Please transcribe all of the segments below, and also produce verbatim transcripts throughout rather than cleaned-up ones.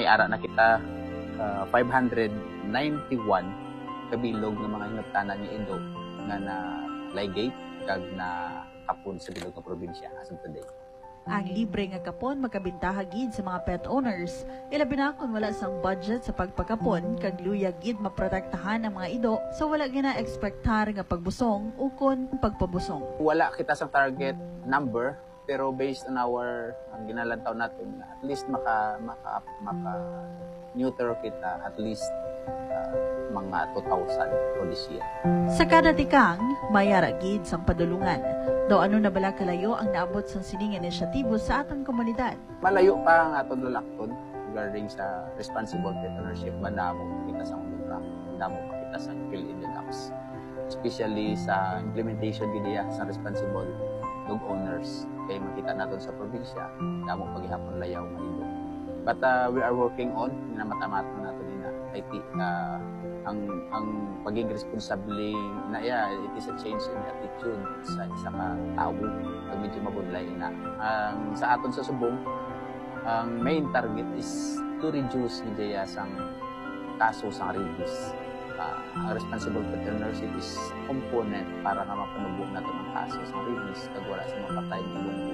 may ara na kita uh, five hundred ninety-one kabilog ng mga hinuptanan ni Indo nga na ligate kag na kapon sa bilog nga probinsya as of today. Ang libre nga kapon makabintaha gid sa mga pet owners, ilabi na kung wala sang budget sa pagpakapon kag luya gid maprotektahan ang mga ido sa wala gina-ekspektar nga pagbusong o kon pagpabusong. Wala kita sa target number pero based on our ang ginalantaw natin at least maka maka, maka neuter kita at least uh, mga two thousand for this year. Sa kada tikang mayara gid sang padulungan. Do ano na bala kalayo ang naabot sa sining inisyatibo sa atong komunidad? Malayo pa ang atong lalakton regarding sa responsible pet ownership. Madamo kita sa kontra, madamo pa kita sa fill in the gaps. Especially sa implementation gidiya sa responsible dog owners. Kaya makita natin sa probinsya, damo paghihapon layaw mahilo. But uh, we are working on, minamata-mata natin na I T, uh, ang ang pagiging responsable na yeah, it is a change in attitude sa isa ka tao pag medyo mabudlay na. Ang sa aton sa subong, ang main target is to reduce gidya sang kaso sa rabies. Uh, ang responsible pet ownership is component para nga mapanubo natin ang kaso sa rabies kag wala sa mapatay ni lunggo.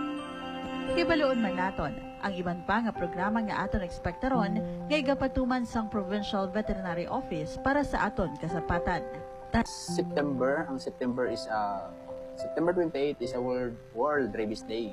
Hibaloon man naton ang iban pa nga programa nga aton ekspektaron nga igapatuman sang Provincial Veterinary Office para sa aton kasapatan. September, ang September is uh, September twenty-eighth is a World World Rabies Day.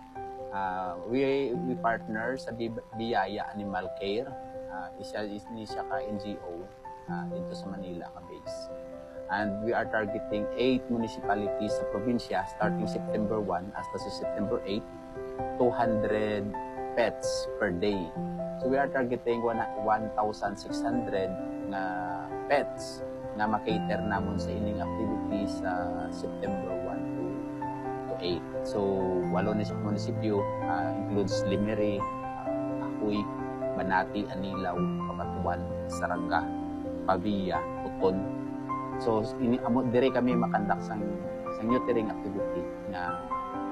Uh, we we partner sa Biyaya Animal Care. Uh, isa is ni siya ka N G O uh, dito sa Manila ka base. And we are targeting eight municipalities sa probinsya starting September first hasta sa September eighth. two hundred pets per day. So we are targeting one thousand six hundred na pets na makater namon sa ining activities sa uh, September first to, to eight. So walo ni sa munisipyo uh, includes Limeri, uh, Akoy, Banati, Anilaw, Pabatuan, Saraga, Pavia, Uton. So ini amo dire kami makandak sang sang neutering activity na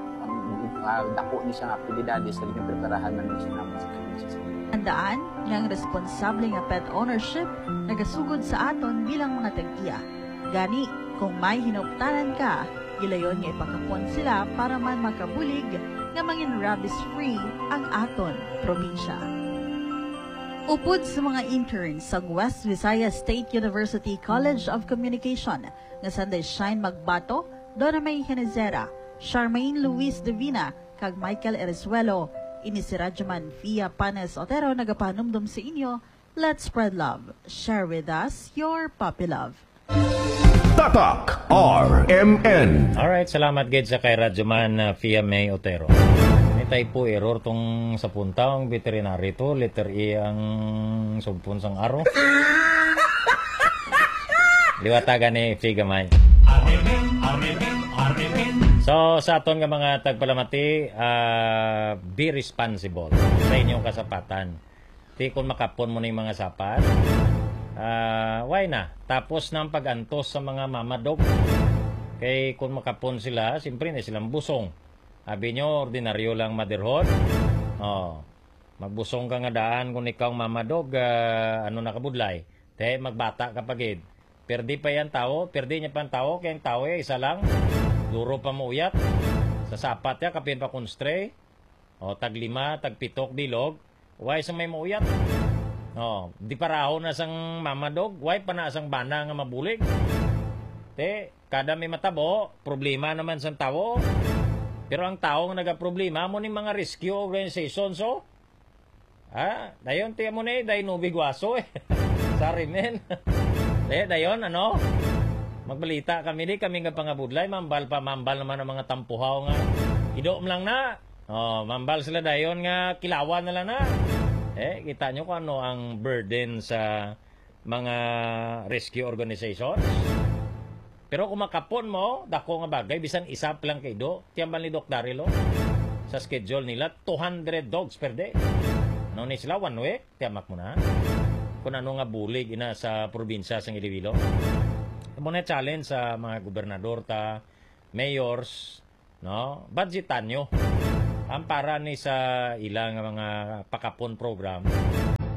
Uh, dako ni siyang aktibidades sa preparahan man siya naman sa probinsya. Tandaan nga responsable nga pet ownership nagasugod sa aton bilang mga tag-iya. Gani, kung may hinuptanan ka, gilayon nga ipakapon sila para man makabulig nga mangin rabies-free ang aton probinsya. Upod sa mga interns sa West Visayas State University College of Communication nga sanday shine magbato, doon na may hinezera, Charmaine Luis Divina, kag Michael Erizuelo. Ini si Radyoman Fia Panes Otero nagapanumdum sa inyo. Let's spread love. Share with us your puppy love. Tatak R M N. Alright, salamat gid sa kay Radyoman uh, Fia May Otero. May typo error tong sa puntang veterinary to. Letter E ang subpun sang araw. Liwatagan ni Figamay. Amen, amen, amen. So, sa aton nga mga tagpalamati, uh, be responsible sa inyong kasapatan. Di kung makapon mo na yung mga sapat, uh, why na? Tapos ng pag-antos sa mga mamadog. Kaya kung makapon sila, siyempre na silang busong. Sabi nyo, ordinaryo lang motherhood. Oh, magbusong ka nga daan kung ikaw mamadog, uh, ano nakabudlay. Te, magbata kapagid. Perdi pa yan tao, perdi niya pa ang tao, kaya ang tao eh, isa lang. Duro pa mo uyat. Sa sapat ya, kapin pa kunstray. O, tag lima, tag pitok, bilog. Why sa may mauyat? O, di paraho na sang mamadog. Why pa na sang bana nga mabulig? Te, kada may matabo, problema naman sang tao. Pero ang tao nga nagaproblema mo ni mga rescue organization, so? Ha? Dayon, tiya mo na eh, dayon ubigwaso eh. Sorry, men. Te, dayon, ano? Magbalita kami di, kami nga pangabudlay, mambal pa, mambal naman ang mga tampuhaw nga. Idom lang na. Oh, mambal sila dayon nga, kilawan na lang na. Eh, kita nyo kung ano ang burden sa mga rescue organizations. Pero kung makapon mo, dako nga bagay, bisan isap lang kay do, tiyambal ni Doc Darilo, sa schedule nila, two hundred dogs per day. Ano ni sila, one week, tiyamak mo na. Kung ano nga bulig ina sa probinsya sa Iloilo. Muna challenge sa mga gobernador ta, mayors, no? Budgetan nyo ang para ni sa ilang mga pakapon program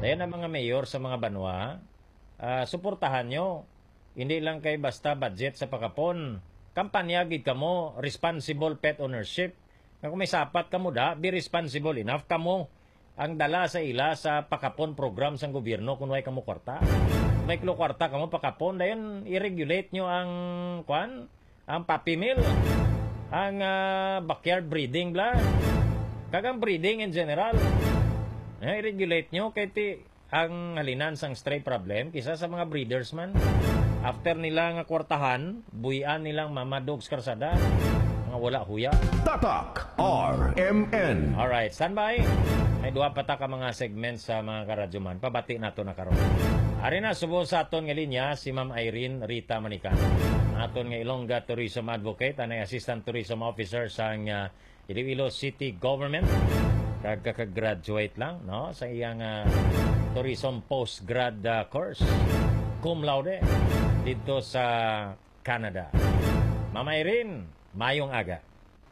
Dayan ang mga mayor sa mga banwa, uh, suportahan nyo. Hindi lang kay basta budget sa pakapon. Kampanya gid kamo, responsible pet ownership. Kung may sapat kamo da, be responsible enough kamo ang dala sa ila sa pakapon program sa gobyerno kung way kamo kwarta. May kilo kwarta kamo pakapon, dayon i-regulate nyo ang kwan, ang puppy mill, ang uh, backyard breeding bla. Kagang breeding in general. Eh, i-regulate nyo kay ti ang halinan sang stray problem kisa sa mga breeders man. After nila nga kwartahan, buhian nilang mamadogs karsada. Mga wala huya. Tatak R M N. Alright, standby. May duha pa ta ka mga segments sa mga karadyoman. Pabati nato na karon. Ari na, subo sa aton nga linya si Ma'am Irene Rita Manican. Aton nga Ilongga Tourism Advocate, anay Assistant Tourism Officer sa uh, Iloilo City Government. Kagka-graduate lang, no? Sa iyang uh, Tourism Postgrad uh, course. Cum laude dito sa Canada. Mama Irene, mayong aga.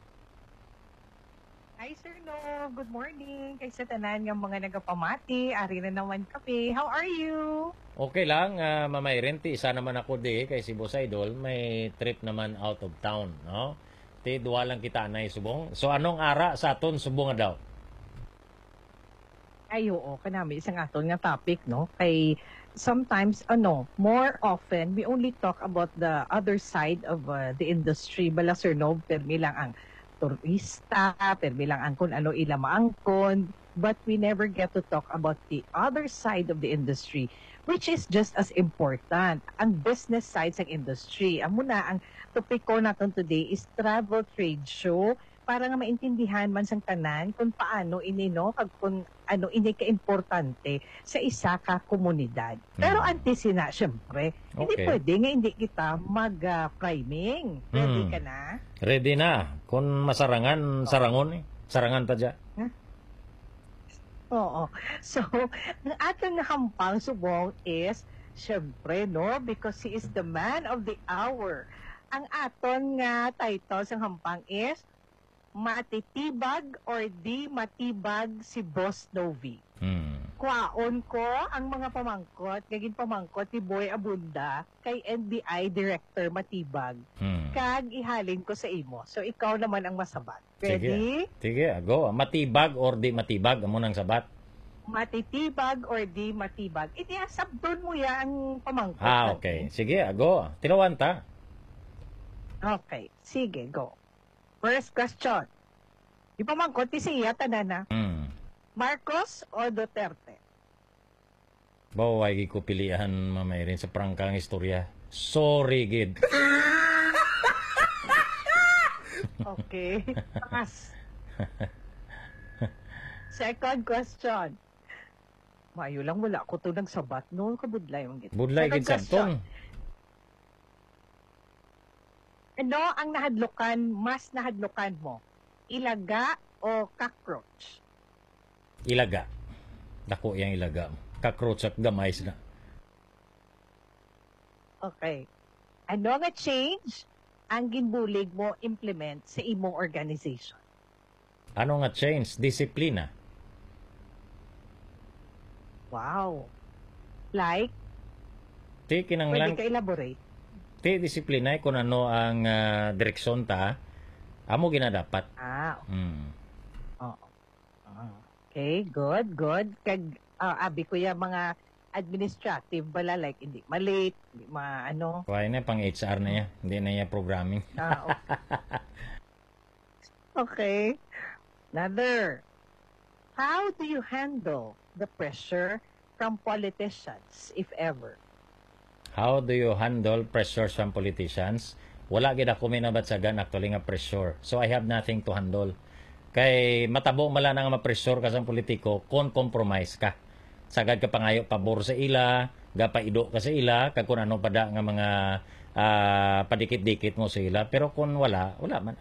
Hi Sir No, good morning. Kay sa tanan nga mga nagapamati, ari na naman kami. How are you? Okay lang, uh, Mama Irene, ti isa naman ako di kay si Boss Idol, may trip naman out of town, no? Ti duwa lang kita anay subong. So anong ara sa aton subong nga daw? Ay oo, kanami isang aton nga topic, no? Kay sometimes, ano, more often, we only talk about the other side of uh, the industry. Bala, Sir No, permi lang ang turista, permi lang ang kung ano ila maangkon, but we never get to talk about the other side of the industry, which is just as important. Ang business side sa industry. Amo na, ang topic ko natin today is travel trade show, para nga maintindihan man sang tanan kung paano ini no kag kung ano ini ka-importante sa isa ka komunidad. Pero Hmm. antes na syempre, hindi Okay. pwede nga hindi kita mag-priming. Ready Hmm. ka na? Ready na. Kung masarangan, sarangon eh. Sarangan ta dya. Oo. So, ang atong nahampang subong is syempre no because he is the man of the hour. Ang aton nga title sang hampang is Matitibag or di matibag si Boss Novi. Hmm. Kuwaon ko ang mga pamangkot, gagin pamangkot ni Boy Abunda kay N B I Director Matibag. Hmm. Kag ihalin ko sa imo. So ikaw naman ang masabat. Sige. Ready? Sige, go. Matibag or di matibag, amo nang sabat. Matitibag or di matibag. Itiasabdon mo ya ang pamangkot. Ah, okay. Sige, go. Tilawan ta. Okay. Sige, go. First question. Di pamangkot ni siya tanana. Hmm. Marcos o Duterte? Baway ko pilihan, Mama Irene, sa prangkang istorya. Sorry, gid. Okay. Pass. Second question. Mayo lang wala ko to nagsabat no kabudlay ang gid. Budlay Second gid sabton. Ano ang nahadlukan, mas nahadlukan mo? Ilaga o cockroach? Ilaga. Dako yang ilaga. Cockroach at gamay na. Okay. Ano nga change ang ginbulig mo implement sa imong organization? Ano nga change? Disiplina. Wow. Like, Ti pwede kinanglan ka elaborate? ti disiplina kung ano ang ah, direksyon ta. Amo ginadapat. Ah, Hmm. oo. Ah, okay, good, good. Kag, ah, abi ko ya mga administrative bala, like, hindi malate, hindi ma, ano. Kuhay na pang H R na niya. Hindi na niya programming. Ah, okay. Another. How do you handle the pressure from politicians, if ever? How do you handle pressures from politicians? Wala gid ako minabatsagan actually nga pressure. So I have nothing to handle. Kay matabo mala na nga ma-pressure ka sa politiko kon compromise ka. Sagad ka pangayo pabor sa ila, gapaido ka sa ila, kag kun ano pada nga mga ah, padikit-dikit mo sa ila. Pero kung wala, wala man.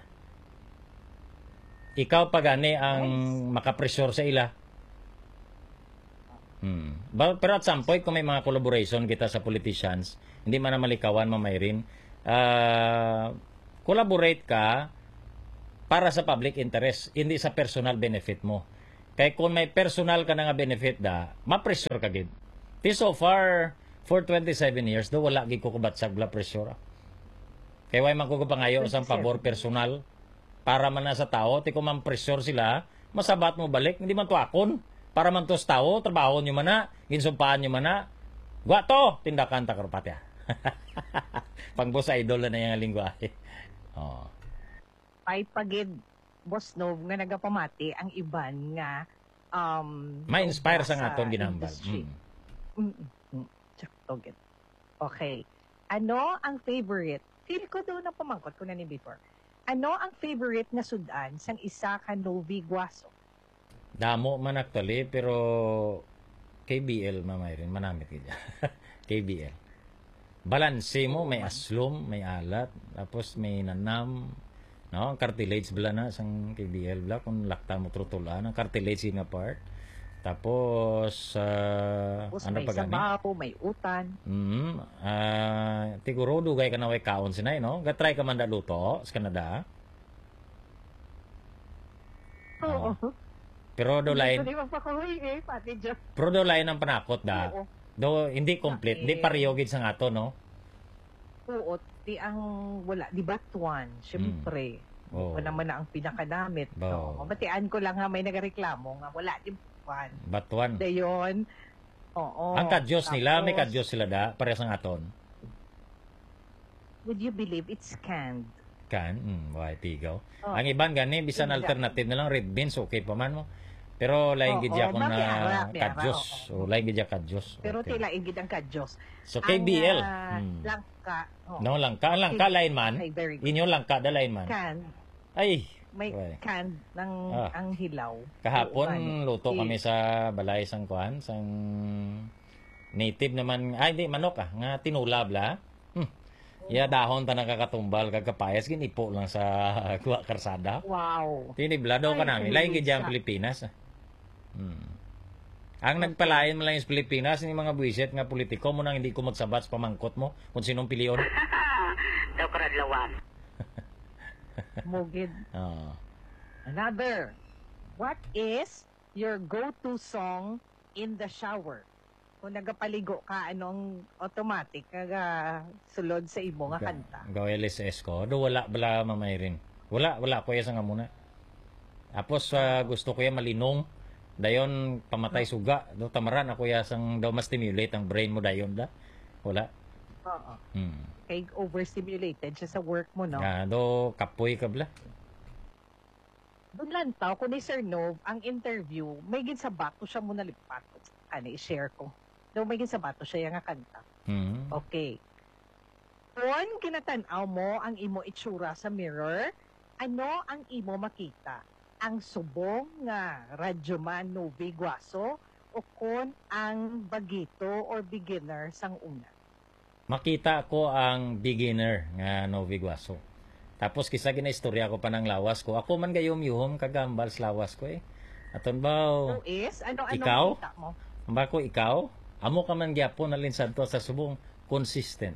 Ikaw pa gani ang makapressure sa ila. Hmm. But, pero at some point, kung may mga collaboration kita sa politicians, hindi man na malikawan, Mama Irene, uh, collaborate ka para sa public interest, hindi sa personal benefit mo. Kay kung may personal ka na nga benefit da, ma-pressure ka gid. Ti so far, for twenty-seven years, do wala gid ko kubatsag blood pressure. Kay way man ko pangayo sa pabor personal para man na sa tao, ti ko man pressure sila, masabat mo balik, hindi man to akon. Para man to sa tao, trabaho nyo man na, ginsumpaan nyo man na, gwa to, tindakan ta karpatya. Pangboss idol na yung lingwahe. Oh. Ay pagid, Boss Nov, nga nagapamati ang iban nga um, ma-inspire sa nga sa itong ginambal. industry. Mm. Mm-mm. Sakto, gid. Okay. Ano ang favorite? Feel ko doon na pamangkot ko na ni before. Ano ang favorite na sudan sang isa ka Novi Guaso? Damo man actually, pero K B L mamay rin, manamit kaya. K B L. Balanse mo, may aslom, may alat, tapos may nanam, no? Ang cartilage bala na sang K B L bala, kung lakta mo trutulan, ang cartilage nga part. Tapos, uh, Tapos ano may pa gani? sabaw, may utan. Mm, ah, tiguro dugay ka na way kaon sinay, no? Gatry ka man da luto sa Canada. Oo. Pero do lain, Hindi ko magpakuhi eh, pati Diyos. pero do lain ang panakot da. Oo. Do hindi complete, hindi pareho gid sa ngato, no? Oo, di ang wala, di batuan, syempre. Oo. O naman na ang pinakanamit. Bo. No? Mabatian ko lang nga may nagareklamo nga wala di batuan. Batuan. Dayon, oo. Ang kadyos nila, may Tapos, kadyos sila da, pareha sa ngaton. Would you believe it's canned? Kan, mm, why tigaw. Oh. Ang iban gani bisan Exactly. alternative na lang red beans okay pa man mo. Pero lain Oo, gid ya ko na mapiyara, piyara, kadyos. oo. O lain gid ya kadyos. Pero Okay. tila ingid ang kadyos. So K B L. Ang uh, Hmm. langka. oo. No langka, ang langka lain man. Okay, very good. Inyo langka da lain man. Canned. Ay, May Why? canned ng Ah. ang hilaw. kahapon Oo, ano. luto I- kami sa balay sang kuan, sang native naman. Ay di manok ah, nga tinulab la. Hmm. Ya dahon ta nakakatumbal kagkapayas ginipo lang sa kuha karsada. Wow. Tiniblado ka Ay, namin. Lain gid Elisa. ang Pilipinas. ah. Hmm. Ang nagpalain mo lang yung Pilipinas, ni mga buwisit nga politiko mo nang hindi ko magsabat sa pamangkot mo kung sinong piliyon. Daw karadlawan. Mugid. Oo. Another. What is your go-to song in the shower? Kung nagapaligo ka, anong automatic kaga sulod sa imo nga kanta? Gawa L S S ko. Do wala bala mamay rin. Wala, wala ko sa nga muna. Tapos ah, gusto ko ya malinong. Dayon pamatay suga. Do tamaran ako ya sang daw ma-stimulate ang brain mo dayon da. Wala. Oo. Hmm. Kay overstimulated siya sa work mo, no? Ah, do kapoy ka bala. Doon lang tao, kung ni Sir Nov, ang interview, may gin sa bato siya muna lipat. Ano, i-share ko. Daw may gin sa bato siya yung nga kanta. Hmm. Okay. Kung kinatanaw mo ang imo itsura sa mirror, ano ang imo makita? Ang subong nga Radyoman Novi Guaso o kon ang bagito or beginner sang una? Makita ko ang beginner nga Novi Guaso. Tapos kisa ginaistorya ko pa ng lawas ko. Ako man gayom yuhom kagambal sa lawas ko eh. Aton ba? So is, ano-ano Ikaw? makita mo? Ba ko ikaw? Amo ka man gyapon na linsad to sa subong consistent.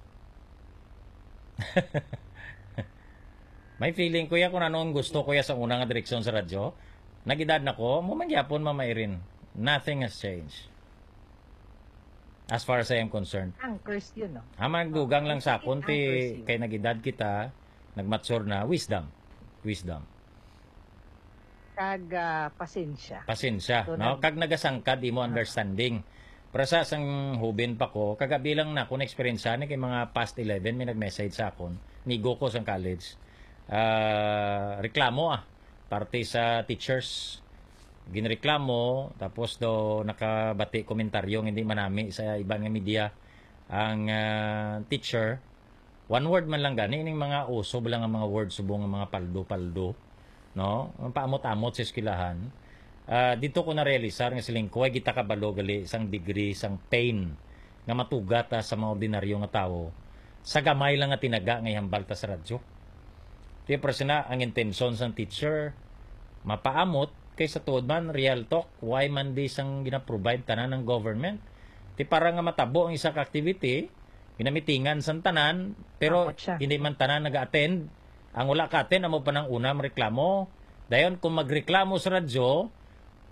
May feeling ko ya kung ano ang gusto ko ya sa unang nga direksyon sa radyo. Nagidad na ko, mo man gyapon mamairin. Nothing has changed. As far as I am concerned. Anchors yun, no? Ang magdugang lang sa akon, Anchors ti yun. kay nagidad kita, nagmatsure na, wisdom. Wisdom. Kag ah, pasensya. Pasensya, So, no? nag- Kag nagasangkad, imo understanding. Para sa sang hubin pa ko, kagabilang na ako na-experience ni kay mga past eleven, may nag-message sa akon, nigo ko sa college. Ah, reklamo ah, parte sa teachers. Ginreklamo, tapos do nakabati komentaryo hindi manami sa ibang nga media ang ah, teacher. One word man lang gani, ining mga uso lang ang mga words subong ang mga paldo-paldo. No? Ang paamot-amot sa eskwelahan. Ah, dito ko na-realisar nga siling ko ay kita kabalo gali isang degree, isang pain nga matugat ah, sa mga ordinaryo nga tao. Sa gamay lang nga tinaga nga hambal ta sa radyo. Di na ang intention sa teacher mapaamot kay sa tuod man real talk why man di sang gina-provide tanan ng government. Ti para nga matabo ang isa ka activity, ginamitingan sa tanan pero Amot siya. hindi man tanan naga-attend. Ang wala ka attend amo pa nang una reklamo. Dayon kung magreklamo sa radyo,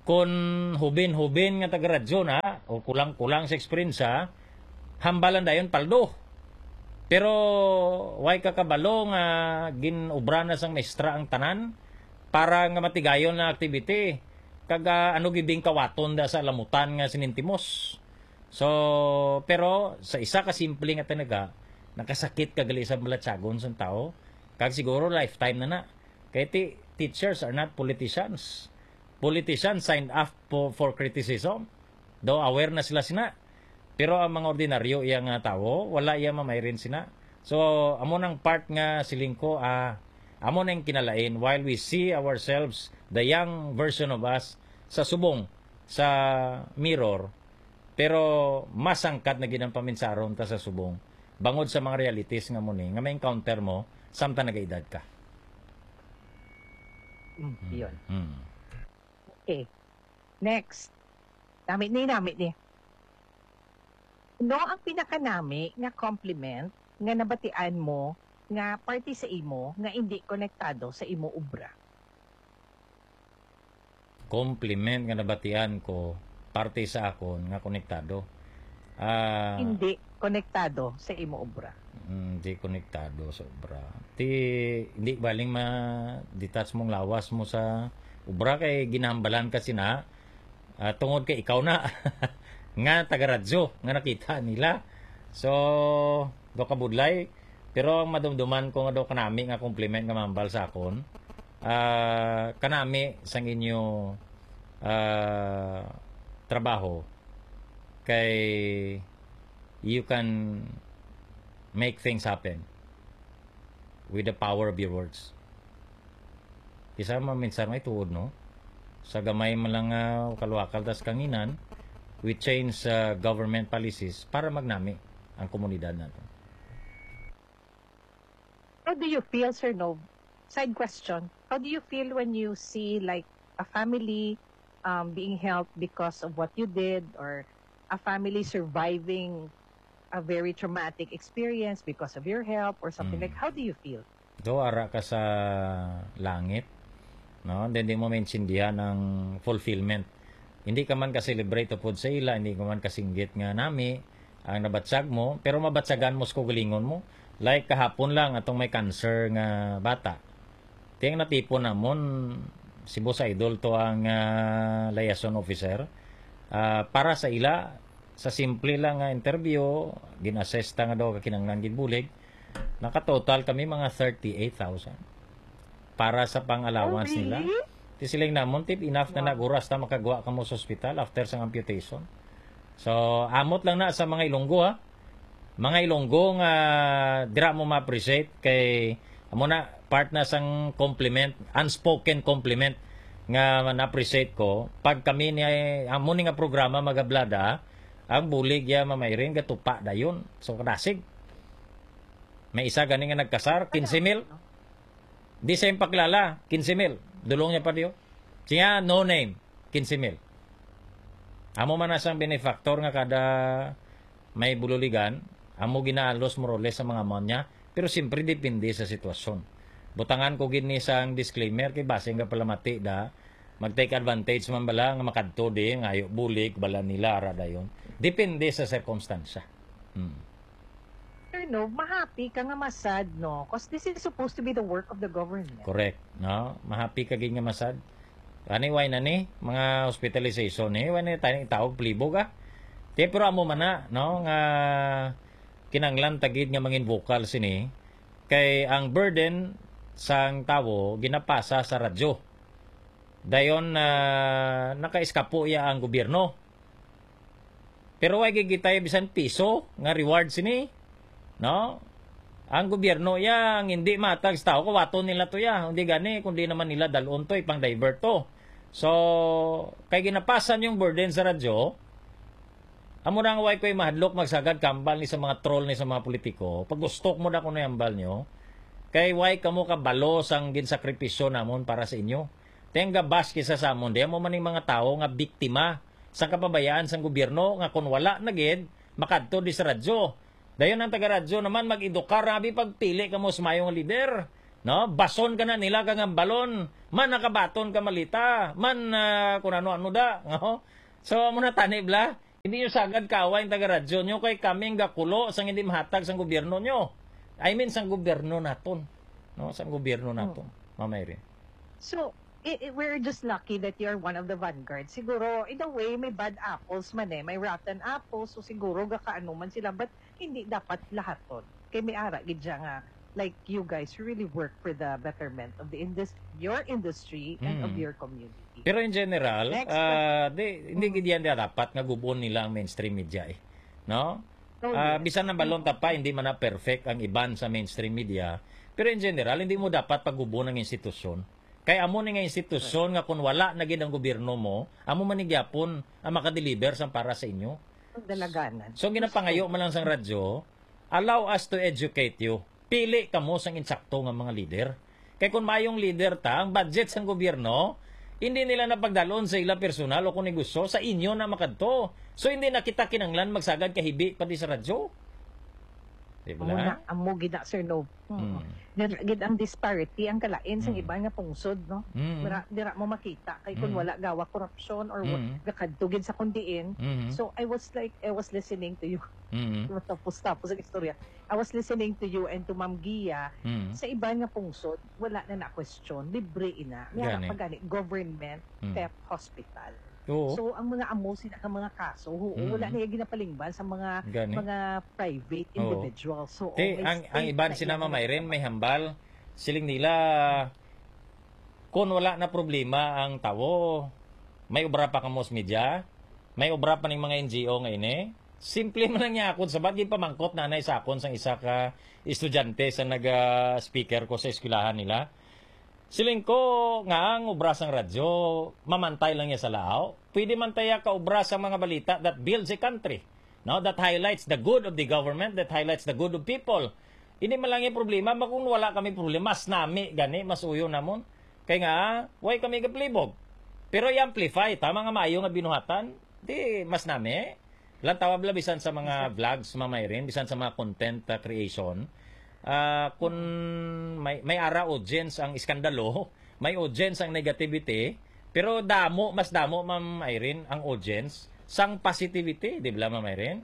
kung hubin-hubin nga taga-radyo na, o kulang-kulang sa eksperyensya, hambalan dayon paldo. Pero, way kakabalo nga ginubra na sang maestra ang tanan, para nga matigayon na activity. Kaga ano gibing kawaton da sa lamutan nga sinintimos. So, pero sa isa ka simple nga talaga, nakasakit kagali sa balatsagon sa tao, kag siguro lifetime na na. Kaya ti, teachers are not politicians. Politicians signed up for, for criticism. Though aware na sila sina. Pero ang mga ordinaryo iya nga tao, wala iya mamayrin sina. So, amo nang part nga siling ko, ah, amo nang kinalain while we see ourselves, the young version of us, sa subong, sa mirror, pero masangkat na ginang paminsaron ta sa subong. Bangod sa mga realities nga muni, nga may encounter mo, samta nagaedad ka. Mm, yun. Hmm. Okay. Next. Namit ni, namit ni. No, ang pinakanami nga compliment nga nabatian mo nga party sa imo nga hindi konektado sa imo ubra. Compliment nga nabatian ko, parte sa akon nga konektado. Ah, Hindi konektado sa imo ubra. hindi konektado sa obra. Ti hindi baling ma-detach mong lawas mo sa obra kay ginambalan kasi na ah, tungod kay ikaw na nga taga-radyo nga nakita nila. So, do kabudlay pero ang madumduman ko nga do kanami nga compliment nga mambal sa akon. Ah, kanami sang inyo ah, trabaho kay you can make things happen with the power of your words. Isa maminsan may tuod, no? Sa gamay man lang uh, kalwakal tas kanginan, we change uh, government policies para magnami ang komunidad natin. How do you feel, Sir Nov? Side question. How do you feel when you see like a family um, being helped because of what you did, or a family surviving a very traumatic experience because of your help or something Mm. like, how do you feel? Do ara ka sa langit, no? Then di mo maintindihan ang fulfillment. Hindi ka man ka-celebrate upod sa ila, hindi ka man kasinggit nga nami ang nabatsag mo, pero mabatsagan mo sa kugalingon mo. Like kahapon lang atong may cancer nga bata. Tiyang natipon namon si Boss Idol to ang uh, liaison officer uh, para sa ila sa simple lang nga interview, ginassess ta nga daw kakinanglan gid nakatotal kami mga thirty-eight thousand para sa pang-allowance Oh, nila. really? Ti siling namon tip enough na naguras na makagawa ka mo sa ospital after sa amputation. So amot lang na sa mga Ilonggo ha. Mga Ilonggo nga dira mo ma-appreciate kay amo na part na sang compliment, unspoken compliment nga na-appreciate ko pag kami ni amo ni nga programa magablada ang bulig ya mamayrin gatupa dayon. So kadasig. May isa gani nga nagkasar, fifteen mil. Di sa paklala, fifteen mil. Dulong niya pa diyo. Siya, no name, fifteen mil. Amo man asang benefactor nga kada may bululigan, amo ginaalos moroles sa mga amount niya, pero siyempre depende sa sitwasyon. Butangan ko gini sang disclaimer kay base nga palamati da, mag-take advantage man bala nga makadto di, ngayo bulig, bala nila, ara dayon. Depende sa circumstansya. Hmm. Sir Nov, mahappy ka nga masad, no? Because this is supposed to be the work of the government. Correct, no? Mahappy ka gid nga masad. Ani way na ni mga hospitalization ni, way na tayong tawag plibog ah. Te pero amo man na, no, nga kinanglan tagid nga mangin vocal sini kay ang burden sang tawo ginapasa sa radyo. Dayon na uh, naka-eskapo ya ang gobyerno. Pero way gigitay bisan piso nga reward sini, no? Ang gobyerno ya ang hindi matag sa tao, kawato nila to ya. Hindi gani, kundi naman nila dalon to, ipang divert to. So, kay ginapasan yung burden sa radyo, amo na nga way ko'y mahadlok magsagad kambal ni sa mga troll ni sa mga politiko. Pag gustok mo na kung nayambal nyo, kay way kamo kabalo sang ginsakripisyo namon para sa inyo. Tenga bas kisa sa amon, di mo man yung mga tao nga biktima sa kapabayaan sang gobyerno nga kung wala na gid makadto di sa radyo. Dayon ang taga-radyo naman mag-edukar rabi pagpili kamo sa mayong lider. No? Bason ka na nila kang ang balon. Man nakabaton ka malita. Man uh, kung ano-ano da. No? So, muna tanib la. Hindi nyo sagad kaaway yung taga-radyo nyo kay kaming gakulo sang hindi mahatag sang gobyerno nyo. I mean, sang gobyerno naton. No? Sang gobyerno naton. Oh. Mamay rin. So, it, it, we're just lucky that you're one of the vanguards. Siguro, in a way, may bad apples man eh. May rotten apples. So, siguro, gakaano man sila. But, hindi dapat lahat ton. Kaya may ara, gidya nga, like you guys really work for the betterment of the industry, your industry and Mm. of your community. Pero in general, Next uh, di, hindi mm. yan dapat nga gubon nila ang mainstream media eh. No? Oh, Uh, yes. bisan ng balon pa, hindi man na perfect ang iban sa mainstream media. Pero in general, hindi mo dapat pagubon ng institusyon. Kaya amo ni nga institusyon nga kung wala na gid ang gobyerno mo, amo manigyapon ang makadeliver sang para sa inyo. Ang dalaganan. So ginapangayo man lang sang radyo, allow us to educate you. Pili kamo sang insakto nga mga leader. Kaya kung mayong leader ta, ang budget sang gobyerno, hindi nila napagdalon sa ilang personal o kung gusto, sa inyo na makadto. So hindi na kita kinanglan magsagad kahibi pati sa radyo. Diba Amo na? na, amo gida, Sir Nob. Mm. Dir- Gid ang disparity, ang kalain sa Mm. iba nga pungsod, no? Mm. Dira, dira mo makita kay kung Mm. wala gawa korupsyon or Mm. gakadtugid sa kundiin. Mhm. So I was like, I was listening to you. Mhm. Tapos tapos ang istorya. I was listening to you and to Ma'am Gia. Mhm. Sa iba nga pungsod, wala na na-question. Libre ina. May Gani. harap pa gani. Government, Mm. theft, hospital. Oo. So, ang mga amo, sila ka mga kaso, oo, Mm. wala na yung ginapalingban sa mga Gani. mga private Oo. individuals. So, Te, always ang ang state iban na sinama iyan. mayren may hambal siling nila kung wala na problema ang tawo may obra pa kamos media may obra pa ning mga N G O nga ini simple man lang niya akon sabat di pamangkot nanay sa akon sang isa ka estudyante sa naga speaker ko sa eskwelahan nila siling ko nga ang obra sang radyo mamantay lang niya sa lao pwede man taya ka obra sa mga balita that builds a country no that highlights the good of the government that highlights the good of people. Ini man lang yung problema, kung wala kami problema, mas nami, gani, mas uyo namon. Kaya nga, why kami kaplibog? Pero i-amplify, tama nga maayo nga binuhatan, di mas nami. Lantawab la bisan sa mga vlogs, mamayrin, bisan sa mga content uh, creation. Uh, kung may, may ara audience ang iskandalo, may audience ang negativity, pero damo, mas damo, Ma'am Irene, ang audience, sang positivity, di ba, Ma'am Irene?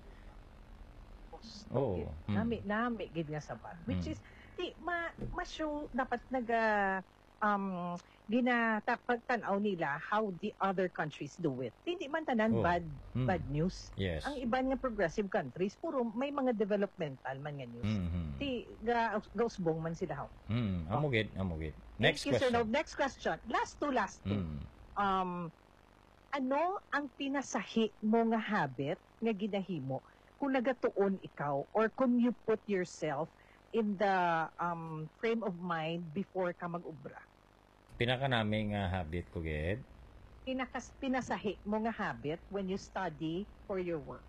Oo. Okay. Nami, nami, gid nga sabat. Which Mm. is, di, ma, ma-show, dapat naga, um, gina, pagtanaw nila how the other countries do it. Hindi man tanan Oo. bad, Mm. bad news. Yes. Ang iba nga progressive countries, puro may mga developmental man nga news. Mm-hmm. Di, ga, gausbong man sila how. Mm, amugid, amugid. Next Thank you, Sir question. Nob. Next question. Last two, last two. Mm. Um, ano ang pinasahi mo nga habit nga ginahimo kung nagatuon ikaw or kung you put yourself in the um, frame of mind before ka mag-ubra? Pinaka naming uh, habit ko, Ged. Pinakas, pinasahi mo nga habit when you study for your work?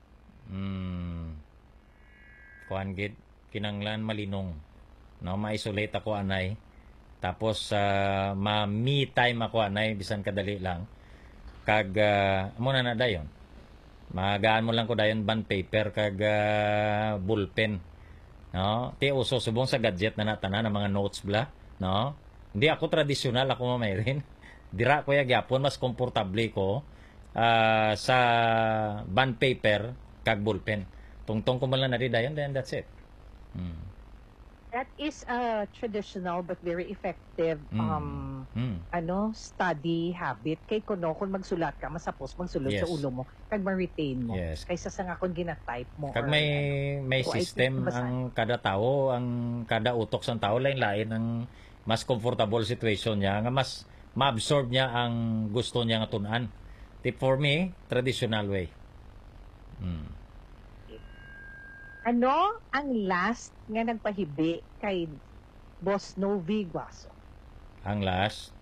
Mm. Kuan, Ged, kinanglan malinong. No, ma-isolate ako, anay. Tapos, uh, ma-me time ako, anay, bisan kadali lang. Kag, uh, muna na dayon. Magaan mo lang ko dayon bond paper kag uh, bullpen. No? Ti uso subong sa gadget na natana ng mga notes bla, no? Hindi ako tradisyonal ako mamayrin. Dira ko ya gyapon mas komportable ko uh, sa bond paper kag bullpen. Tungtong ko man lang na rin dayon, then that's it. Hmm. That is a traditional but very effective Mm. um Hmm. ano study habit kay kuno kung magsulat ka masapos magsulod Yes. sa ulo mo kag ma-retain mo Yes. kaysa sa nga kung gina-type mo Kag or may ano. may So, I system think basahin. ang kada tao, ang kada utok sa tao lain-lain ang mas comfortable situation niya nga mas ma-absorb niya ang gusto niya nga tun-an. Tip for me, traditional way. Hmm. Ano ang last nga nagpahibi kay Boss Novi Guaso? Ang last,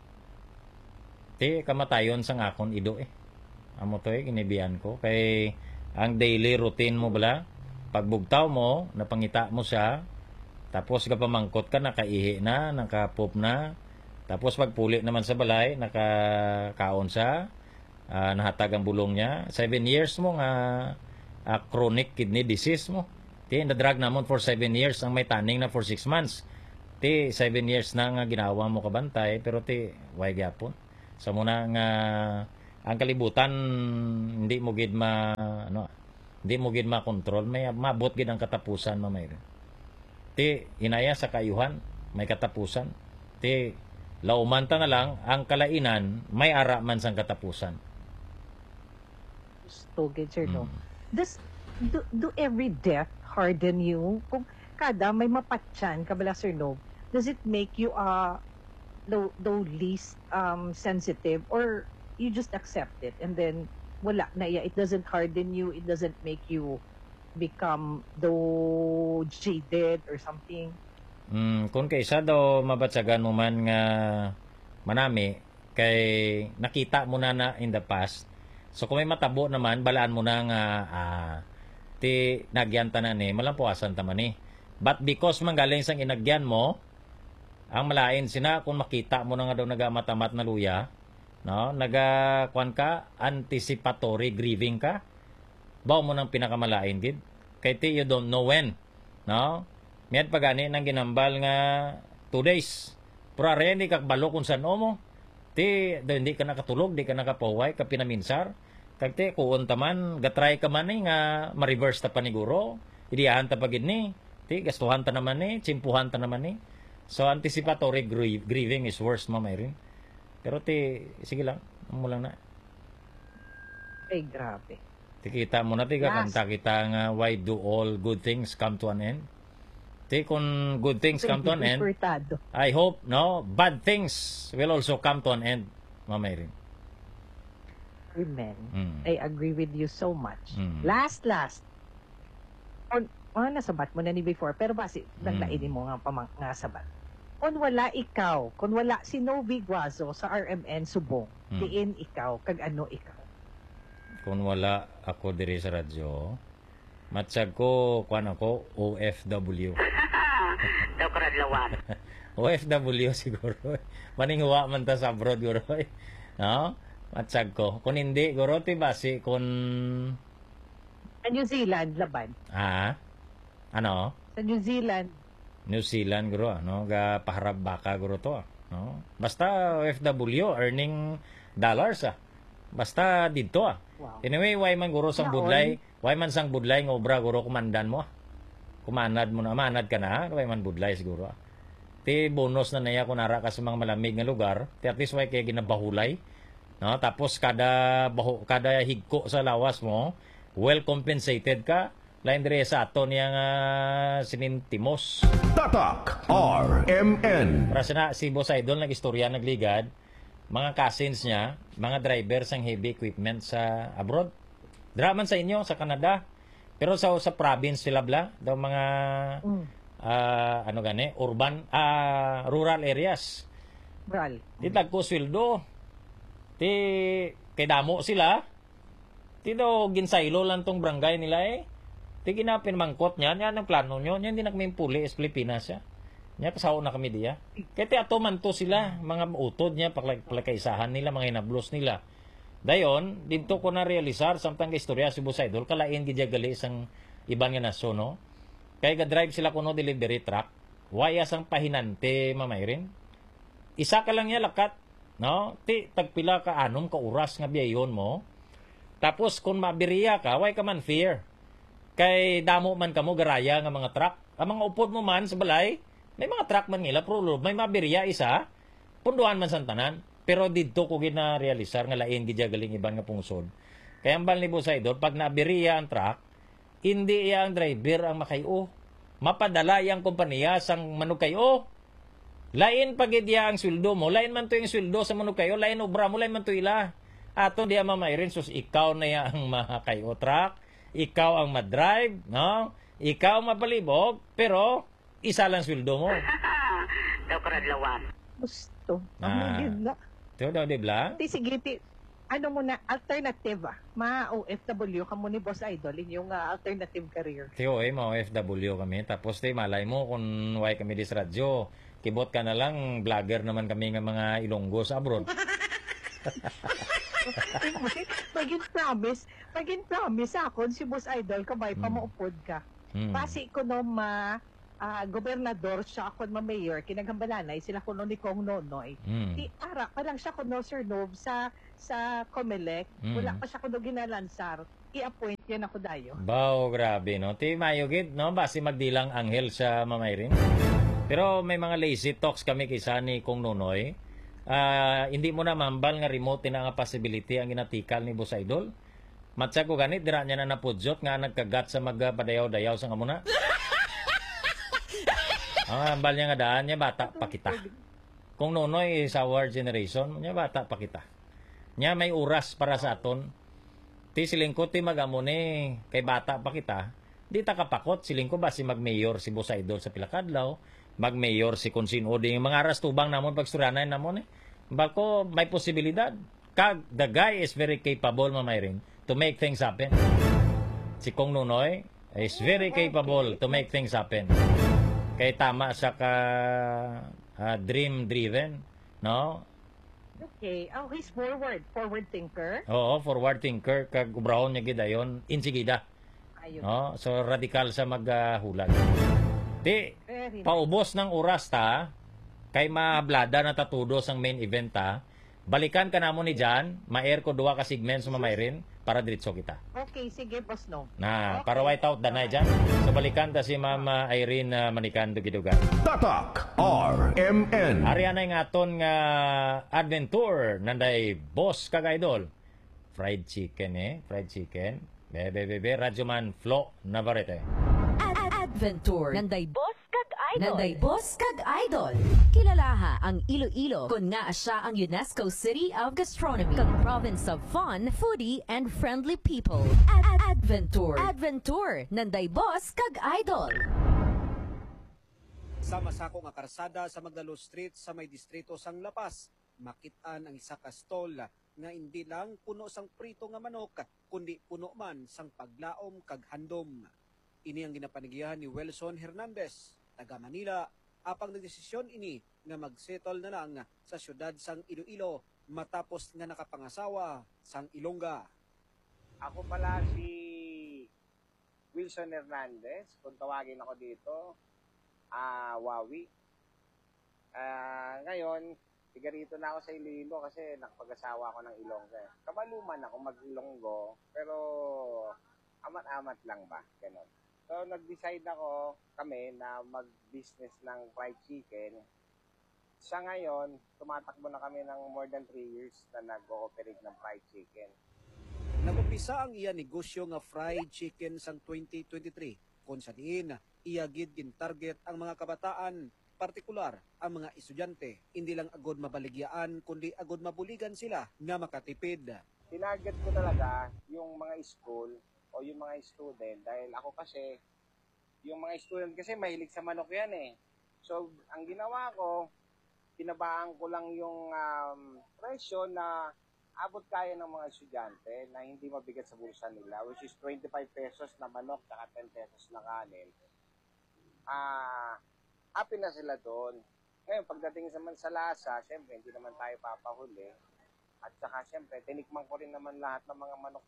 ti kamatayon sang akon ido eh. Amo to eh, ginibian ko. Kay ang daily routine mo bala, pagbugtaw mo, napangita mo siya, tapos kapamangkot ka, nakaihi na, nakapoop na, tapos pagpuli naman sa balay, nakakaon siya, ah, nahatag ang bulong niya. Seven years mo nga ah, chronic kidney disease mo. Ti, na-drug namon for seven years, ang may taning na for six months. Ti Ti, seven years na nga ginawa mo kabantay, pero ti, way gyapon. Sa muna nga, ang kalibutan, hindi mo gid ma, ano, hindi mo gid ma-control, may mabot gid ang katapusan, mamay. Ti, inaya sa kayuhan, may katapusan. Ti, laumanta na lang, ang kalainan, may ara man sang katapusan. Stugid, sir, no? Mm. Does, do, do every death harden you? Kung kada may mapatyan, kabala, sir, no? Does it make you, uh, the, the least um, sensitive, or you just accept it and then wala na iya, it doesn't harden you, it doesn't make you become though jaded or something? Mm, kung kaysa daw mabatsagan mo man nga manami, kay nakita mo na na in the past, so kung may matabo naman, balaan mo na nga ah, ti nagyan tanan ni, malampuasan taman ni. But because manggaling sang inagyan mo, ang malain sina kung makita mo na nga daw nagamatamat na luya, no, naga kwan ka, anticipatory grieving ka, baw mo nang pinakamalain gid, kay ti you don't know when, no, miyad pagani nang ginambal nga two days, pero are hindi kakbalo kung saan mo, ti do hindi ka nakatulog, di ka nakapahuway, ka pinaminsar, kag ti kuon taman, gatry ka man ni nga ma-reverse ta paniguro, idiyahan ta pagid ni, ti gastuhan ta naman ni, tsimpuhan ta naman ni. So anticipatory grie- grieving is worse, mamay rin. Pero ti, sige lang, mo lang na. Ay, grabe. Ti kita mo na, ti kakanta kita nga, why do all good things come to an end? Ti, kung good things come to an end, Importado. I hope, no, bad things will also come to an end, mamay rin. Amen. Mm. I agree with you so much. Mm. Last, last. On, oh, nasabat mo na ni before, pero basi, Mm. naglainin mo nga pamang nga sabat. Kung wala ikaw, kung wala si Novi Guazo sa R M N Subong, Mm. diin ikaw, kag ano ikaw? Kung wala ako diri sa radyo, matsag ko, kwan ako, O F W. Daw karadlawan. O F W siguro. Maninghuwa man ta sa abroad, guro. No? Matsag ko. Kung hindi, guro, ti basi, kung... Sa New Zealand, laban. Ah? Ano? Sa New Zealand, New Zealand, guro, no? Ga paharap baka, guro to, no? Basta O F W, earning dollars, ah. Basta dito, ah. wow. Anyway, why man, guro, sang Naon? budlay, why man sang budlay, ng obra, guro, kumandan mo, ah. Kumanad mo na, manad ka na, ah. Why man budlay, siguro, ah. Ti bonus na naya kung nara ka sa mga malamig nga lugar, ti at least why kaya ginabahulay, no? Tapos kada baho, kada higko sa lawas mo, well compensated ka. Lain dire sa ato niya nga sinintimos. Tatak R M N. Para sa na si Boss Idol nag-istorya nagligad, mga cousins niya, mga drivers ang heavy equipment sa abroad. Draman sa inyo sa Canada. Pero sa sa province sila bla, daw mga Mm. ah, ano gani, urban ah, rural areas. Bral. Di tagko sweldo. Ti kay damo sila. Ti do ginsaylo lang tong barangay nila eh. Ti ginapin mangkot niya, yan ang plano nyo. Yan din nagmimpuli is Pilipinas siya. Nya pasaw na kami diya. Kaya ti ato man to sila, mga utod niya, pakaisahan nila, mga inablos nila. Dayon, dito ko na realisar, samtang ka istorya si Boss Idol, kalain gidya gali isang iban nga nasyo, no? Kaya ga-drive sila kuno delivery truck, waya sang pahinante, mamay rin. Isa ka lang niya lakat, no? Ti, tagpila ka anom ka oras nga biyayon mo. Tapos, kung mabiriya ka, why ka man fear? Kay damo man kamo garaya nga mga truck. Ang mga upod mo man sa balay, may mga truck man nila, pero may mabiriya isa, punduan man santanan. Pero dito ko gina-realisar nga lain gidya galing iban nga pungsod. Kaya ang bal ni Boss Idol, pag nabiriya ang truck, hindi iya ang driver ang makayo. Mapadala iyang kompanya sang manukayo. Lain pag idya ang sweldo mo, lain man to yung sweldo sa manukayo, lain obra mo, lain man to ila. Ato diya mamayrin, sus ikaw na ya ang makayo truck, ikaw ang madrive, no? Ikaw mapalibog, pero isa lang sweldo mo. Daw karadlawan. Gusto. Ah. Ang yun na. Tiyo daw, di ba? Ti, sige, ti, ano mo na, alternative ah. Ma O F W ka mo ni Boss Idol, inyong uh, alternative career. Tiyo, eh, mga O F W kami. Tapos, ti, malay mo kung why kami dis radyo. Kibot ka na lang, vlogger naman kami ng mga Ilonggo sa abroad. Maging promise, maging promise ako si Boss Idol, kabay pa Hmm. maupod ka. Hmm. Pasi ko no ma, ah, gobernador siya ako na mayor, kinaghambalanay, sila kuno ni Kong Nonoy. Mm. Di ara, parang siya kuno Sir Nov sa sa Comelec, Mm. wala pa siya kuno ginalansar, i-appoint yan ako dayo. Bao, grabe, no? Ti mayugid, no? Basi magdilang anghel sa mamayrin. Pero may mga lazy talks kami kaysa ni Kong Nonoy. Ah, hindi mo na mambal nga remote na nga possibility ang ginatikal ni Boss Idol. Matsa ko ganit, dira niya na napudyot nga nagkagat sa magpadayaw-dayaw sa ngamuna. Ang ambal niya nga daan niya, bata pa kita. Kung Nonoy is our generation, niya bata pa kita. Niya may oras para sa aton. Ti silingko ti magamo ni kay bata pa kita. Di ta kapakot silingko ba si mag-mayor si Boss Idol sa Pilakadlaw, mag-mayor si Consin Oding, mga aras tubang namon pagsturanay namon eh. Bako may posibilidad. Kag the guy is very capable mamayrin to make things happen. Si Kong Nonoy is very capable to make things happen. Kay tama sa ka uh, dream driven, no? Okay, oh, he's forward, forward thinker. Oo, forward thinker kag ubrahon niya gid ayon insigida. Ayun. No? So radikal sa maghulag. Di Very nice. paubos ng oras ta kay mablada na tatudos ang main event ta. Balikan ka namo ni Jan, ma-air ko duha ka segments mamayrin para diretso kita. Okay, sige, Boss Nov. Na, Okay. para white out danay dyan. So balikan ta si Mama Irene uh, Manicando Gidugan. Tatak R M N. Ariana nga aton nga adventure nanday boss kag idol. Fried chicken eh, fried chicken. Bebe bebe Radyoman Flo Navarrete. Adventure Nanday Boss kag Idol Nanday Boss kag Idol Kilalaha ang Iloilo kun nga siya ang UNESCO City of Gastronomy kag Province of Fun, Foodie and Friendly People. Ad Adventure Adventure Nanday Boss kag Idol. Sa masako nga karsada sa Magdalo Street sa may distrito sang Lapas, makit-an ang isa ka stall nga hindi lang puno sang prito nga manok, kundi puno man sang paglaom kag handom. Ini ang ginapanigihan ni Welson Hernandez, taga Manila, apang nagdesisyon ini nga magsettle na lang sa syudad sang Iloilo matapos nga nakapangasawa sang Ilongga. Ako pala si Wilson Hernandez, kung tawagin ako dito, ah Wawi. Ah, ngayon, tiga rito na ako sa Iloilo kasi nakapag-asawa ako ng Ilongga. Kamaluman ako mag-Ilonggo, pero amat-amat lang ba, ganon. So, nag-decide ako kami na mag-business ng fried chicken. Sa ngayon, tumatakbo na kami ng more than three years na nag-ooperate ng fried chicken. Nagumpisa ang iya negosyo nga fried chicken sang twenty twenty-three, kung sa diin, iya gid gin-target ang mga kabataan, partikular ang mga estudyante, hindi lang agod mabaligyaan, kundi agod mabuligan sila nga makatipid. Tinarget ko talaga yung mga school o yung mga student dahil ako kasi, yung mga student kasi mahilig sa manok yan eh. So, ang ginawa ko, pinabaan ko lang yung um, presyo na abot kaya ng mga estudyante na hindi mabigat sa bulsa nila, which is twenty-five pesos na manok at ten pesos na kanin. Ah, happy na sila doon. Ngayon, pagdating naman sa lasa, syempre, hindi naman tayo papahuli. At saka, syempre, tinikman ko rin naman lahat ng mga manok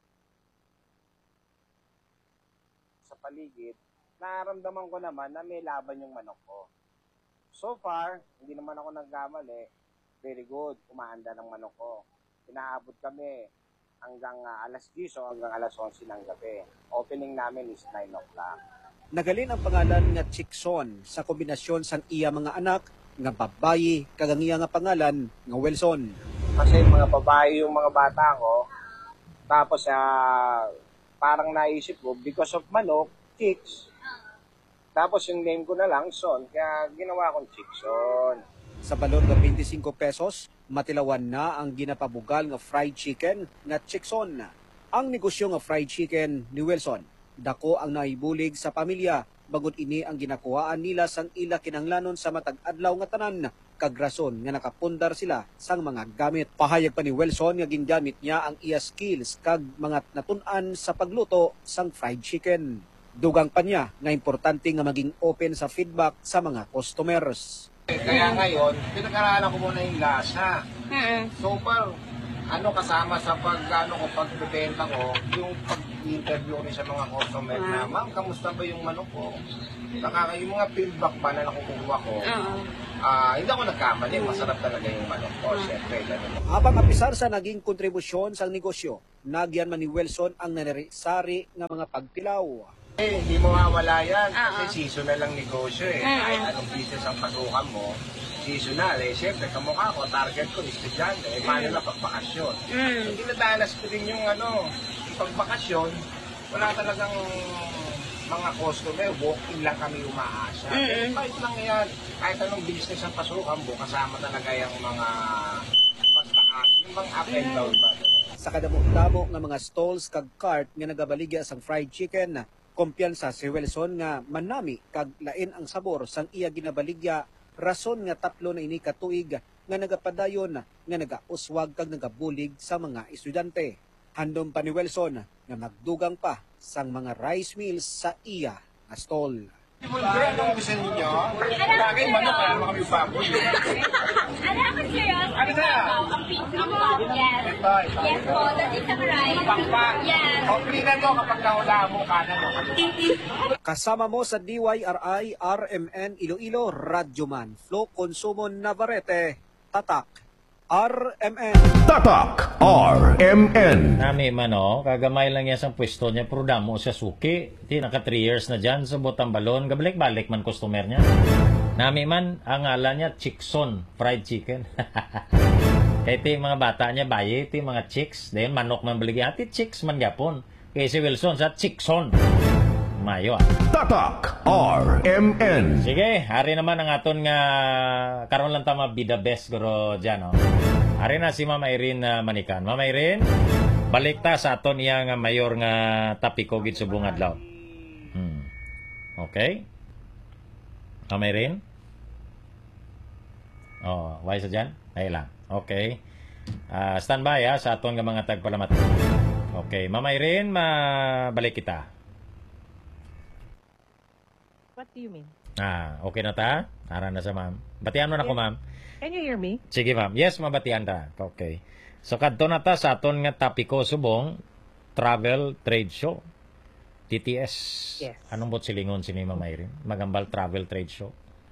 sa paligid, nararamdaman ko naman na may laban yung manok ko. So far, hindi naman ako nagkamali. Very good, kumahanda ng manok ko. Inaabot kami hanggang uh, alas diyes o hanggang alas onse ng gabi. Opening namin is nine o'clock. Nagalin ang pangalan nga Chickson sa kombinasyon sang iya mga anak nga babayi kag ang iya nga pangalan nga Wilson. Kasi mga babae yung mga bata ko, tapos uh, parang naisip ko, because of manok, Chicks. Tapos yung name ko na lang, Son, kaya ginawa kong Chickson. Sa balon nga twenty-five pesos, matilawan na ang ginapabugal nga fried chicken nga Chickson. Ang negosyo nga fried chicken ni Wilson, dako ang naibulig sa pamilya, bagod ini ang ginakuhaan nila sang ila kinanglanon sa matag adlaw nga tanan, kag rason nga nakapundar sila sang mga gamit. Pahayag pa ni Wilson nga gingamit niya ang iya skills kag mga natun-an sa pagluto sang fried chicken. Dugang pa niya nga importante nga maging open sa feedback sa mga customers. Kaya ngayon, pinag-aralan ko muna yung lasa. So far, ano kasama sa pag ano ko pagbebenta ko, yung pag nag-interview rin sa mga customer na, ma'am, kamusta ba yung manok ko? Nakaka yung mga feedback ba na nakukuha ko, ah hindi ako nagkamali, masarap talaga yung manok ko, syempre. Ganun. Habang apisar sa naging kontribusyon sa negosyo, nagyan man ni Wilson ang nanarisari ng mga pagtilaw. Eh, hindi mo mawala yan kasi seasonal lang negosyo eh. Kahit anong business ang pasukan mo, seasonal eh. Siyempre, kamukha ko, target ko, estudyante. Eh, paano na pagbakasyon? Mm. Hindi na dalas ko din yung ano, pagbakasyon, wala talagang mga customer, walk-in lang kami umaasa. Mm-hmm. Pero kahit lang yan, kahit anong business ang pasukan mo, kasama talaga yung mga basta yung mga up and down ba. Sa kadamo-damo nga mga stalls kag cart nga nagabaligya sang fried chicken, kumpiyansa si Wilson nga manami kag lain ang sabor sang iya ginabaligya, rason nga tatlo na ini katuig nga nagapadayon nga nagauswag kag nagabulig sa mga estudyante. Handom pa ni Wilson nga magdugang pa sang mga rice mills sa iya nga stall. Bulgar, anong gusto ninyo? Bagay manok, alam mo kami baboy. Ano ako serious? Ano na? Ang pizza po, yes. Ito, ito. Yes po, that is ang rice. Pakpak. Yes. Komplinan mo kapag naula mo kanan mo. Kasama mo sa D Y R I R M N Iloilo Radyoman, Flo Consumo Navarrete, Tatak R M N. Tatak R M N. Nami man o, kagamay lang yan sa pwesto niya, pero damo siya suki. Di naka three years na dyan sa botang balon, gabalik-balik man customer niya. Nami man, ang ngalan niya, Chickson, fried chicken. Kaya ti mga bata niya, bayi, ti mga chicks. Dahil manok man baligyan, ti chicks man yapon. Kaya si Wilson sa Chickson. Mayo ah. Tatak R M N. Sige, hari naman ang aton nga karon lang tama be the best guro dyan, no? Hari na si Mama Irene uh, Manikan. Mama Irene, balik ta sa aton iya nga mayor nga tapiko gid subong adlaw. Hmm. Okay? Mama Irene? Oh, why sa dyan? Ay lang. Okay. Uh, standby ha, sa aton nga mga tagpalamat. Okay, Mama Irene, mabalik kita. What do you mean? Ah, okay na ta? Ara na sa ma'am. Batian mo na ko, ma'am. Can you hear me? Sige, ma'am. Yes, mabatian ta. Okay. So, kadto na ta sa aton nga tapiko subong travel trade show. T T S. Yes. Anong bot silingon sini Ma'am Irene? Magambal travel trade show.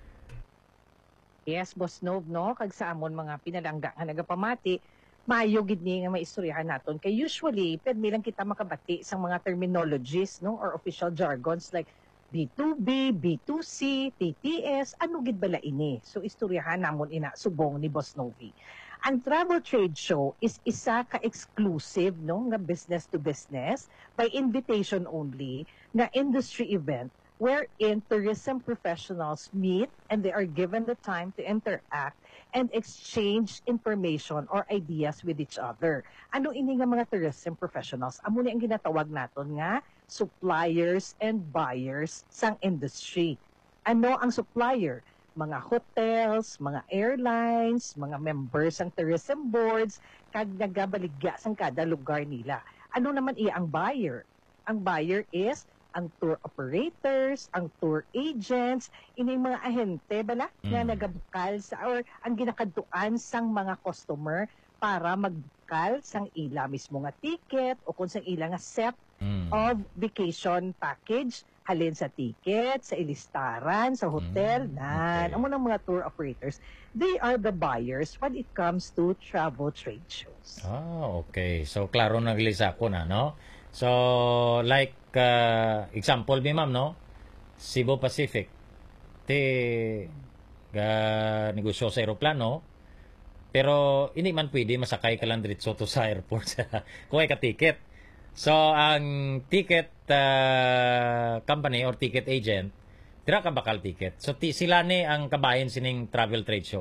Yes, Boss Nov, no? Kag sa amon mga pinalangga nga nagapamati, maayo gid ni nga maistoryahan naton. Kay usually, pwede lang kita makabati sa mga terminologies, no? Or official jargons like B two B, B two C, T T S, ano gid bala ini? So istoryahan namon ina subong ni Boss Novi. Ang travel trade show is isa ka exclusive no nga business to business by invitation only nga industry event wherein tourism professionals meet and they are given the time to interact and exchange information or ideas with each other. Ano ini nga mga tourism professionals? Amo ni ang ginatawag naton nga suppliers and buyers sang industry. Ano ang supplier? Mga hotels, mga airlines, mga members sang tourism boards, kag nagabaligya sang kada lugar nila. Ano naman iya ang buyer? Ang buyer is ang tour operators, ang tour agents, ining mga ahente bala mm. nga nagabukal sa or ang ginakadtuan sang mga customer para magbukal sang ila mismo nga ticket o kung sang ila nga set mm. of vacation package halin sa ticket, sa ilistaran, sa hotel, mm. nan. Okay. Amo ng mga tour operators, they are the buyers when it comes to travel trade shows. Ah, okay. So, klaro naglisa ko na, no? So, like, uh, example mi ma'am, no? Cebu Pacific. Ti, ga negosyo sa aeroplano, pero hindi man pwede masakay ka lang diretso to sa airport kung ay ka-ticket. So, ang ticket uh, company or ticket agent, tira ka bakal ticket. So, ti, sila ni ang kabayan sining travel trade show.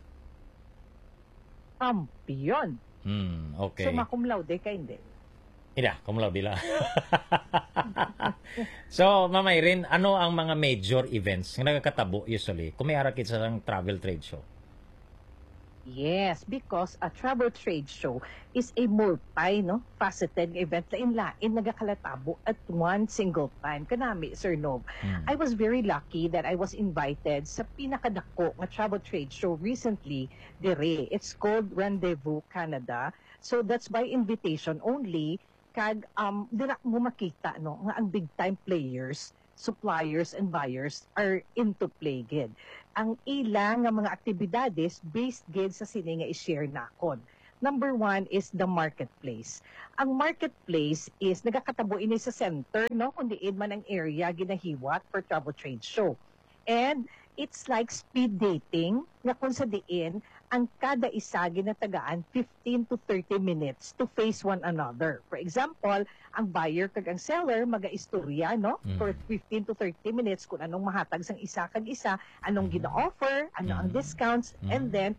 Kampiyon. Hmm, okay. So, makum laude ka hindi? Ida, kumulaw dila. So, Mama Irene, ano ang mga major events nga nagkatabo usually kung may arakit sa travel trade show? Yes, because a travel trade show is a multi, no, faceted event lain-lain nagakalatabo at one single time. Kanami, Sir Nov. Hmm. I was very lucky that I was invited sa pinakadako nga travel trade show recently, dire. It's called Rendezvous Canada. So that's by invitation only. kag um dira mo makita no nga ang big time players, suppliers and buyers are into play gid. Ang ila nga mga aktibidades based gid sa sini nga i-share nakon. Number one is the marketplace. Ang marketplace is nagakatabo ini sa center, no? Kundi man ang area ginahiwat for travel trade show. And it's like speed dating nga kung sa diin ang kada isa ginatagaan fifteen to thirty minutes to face one another. For example, ang buyer kag ang seller maga-istorya no Mm. for fifteen to thirty minutes kung anong mahatag sang isa kag isa, anong gina-offer, ano ang Mm. discounts, Mm. and then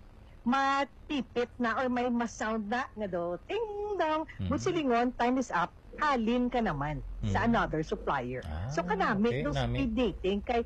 matipit na or may masound na nga do ting dong Mm. but silingon time is up, halin ka naman sa Mm. another supplier. Ah, So kanami okay, no nami. speed dating kay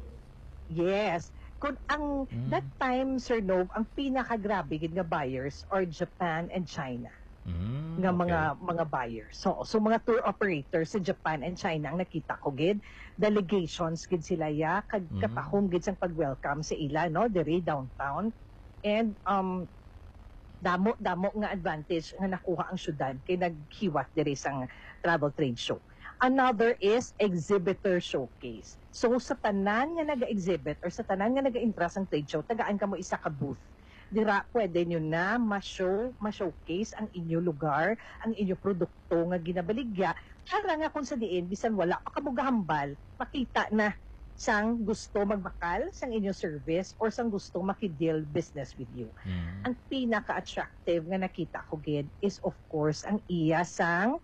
yes kung ang Mm. that time Sir Nov ang pinakagrabe gid nga buyers are Japan and China Mm, nga okay. mga mga buyers. So so mga tour operators sa Japan and China ang nakita ko gid. Delegations gid sila ya kag Mm. katahom gid sang pag-welcome sa ila no diri downtown. And um damo damo nga advantage nga nakuha ang syudad kay naghiwat diri sang travel trade show. Another is exhibitor showcase. So sa tanan nga naga-exhibit or sa tanan nga naga-interest ang trade show, tagaan ka mo isa ka booth. Dira pwede nyo na ma-show, ma-showcase ang inyo lugar, ang inyo produkto nga ginabaligya. Para nga kung sa diin, bisan wala pa ka mo gahambal, makita na sang gusto magbakal sang inyong service or sang gusto makideal business with you. Mm. Ang pinaka-attractive nga nakita ko gid is of course ang iya sang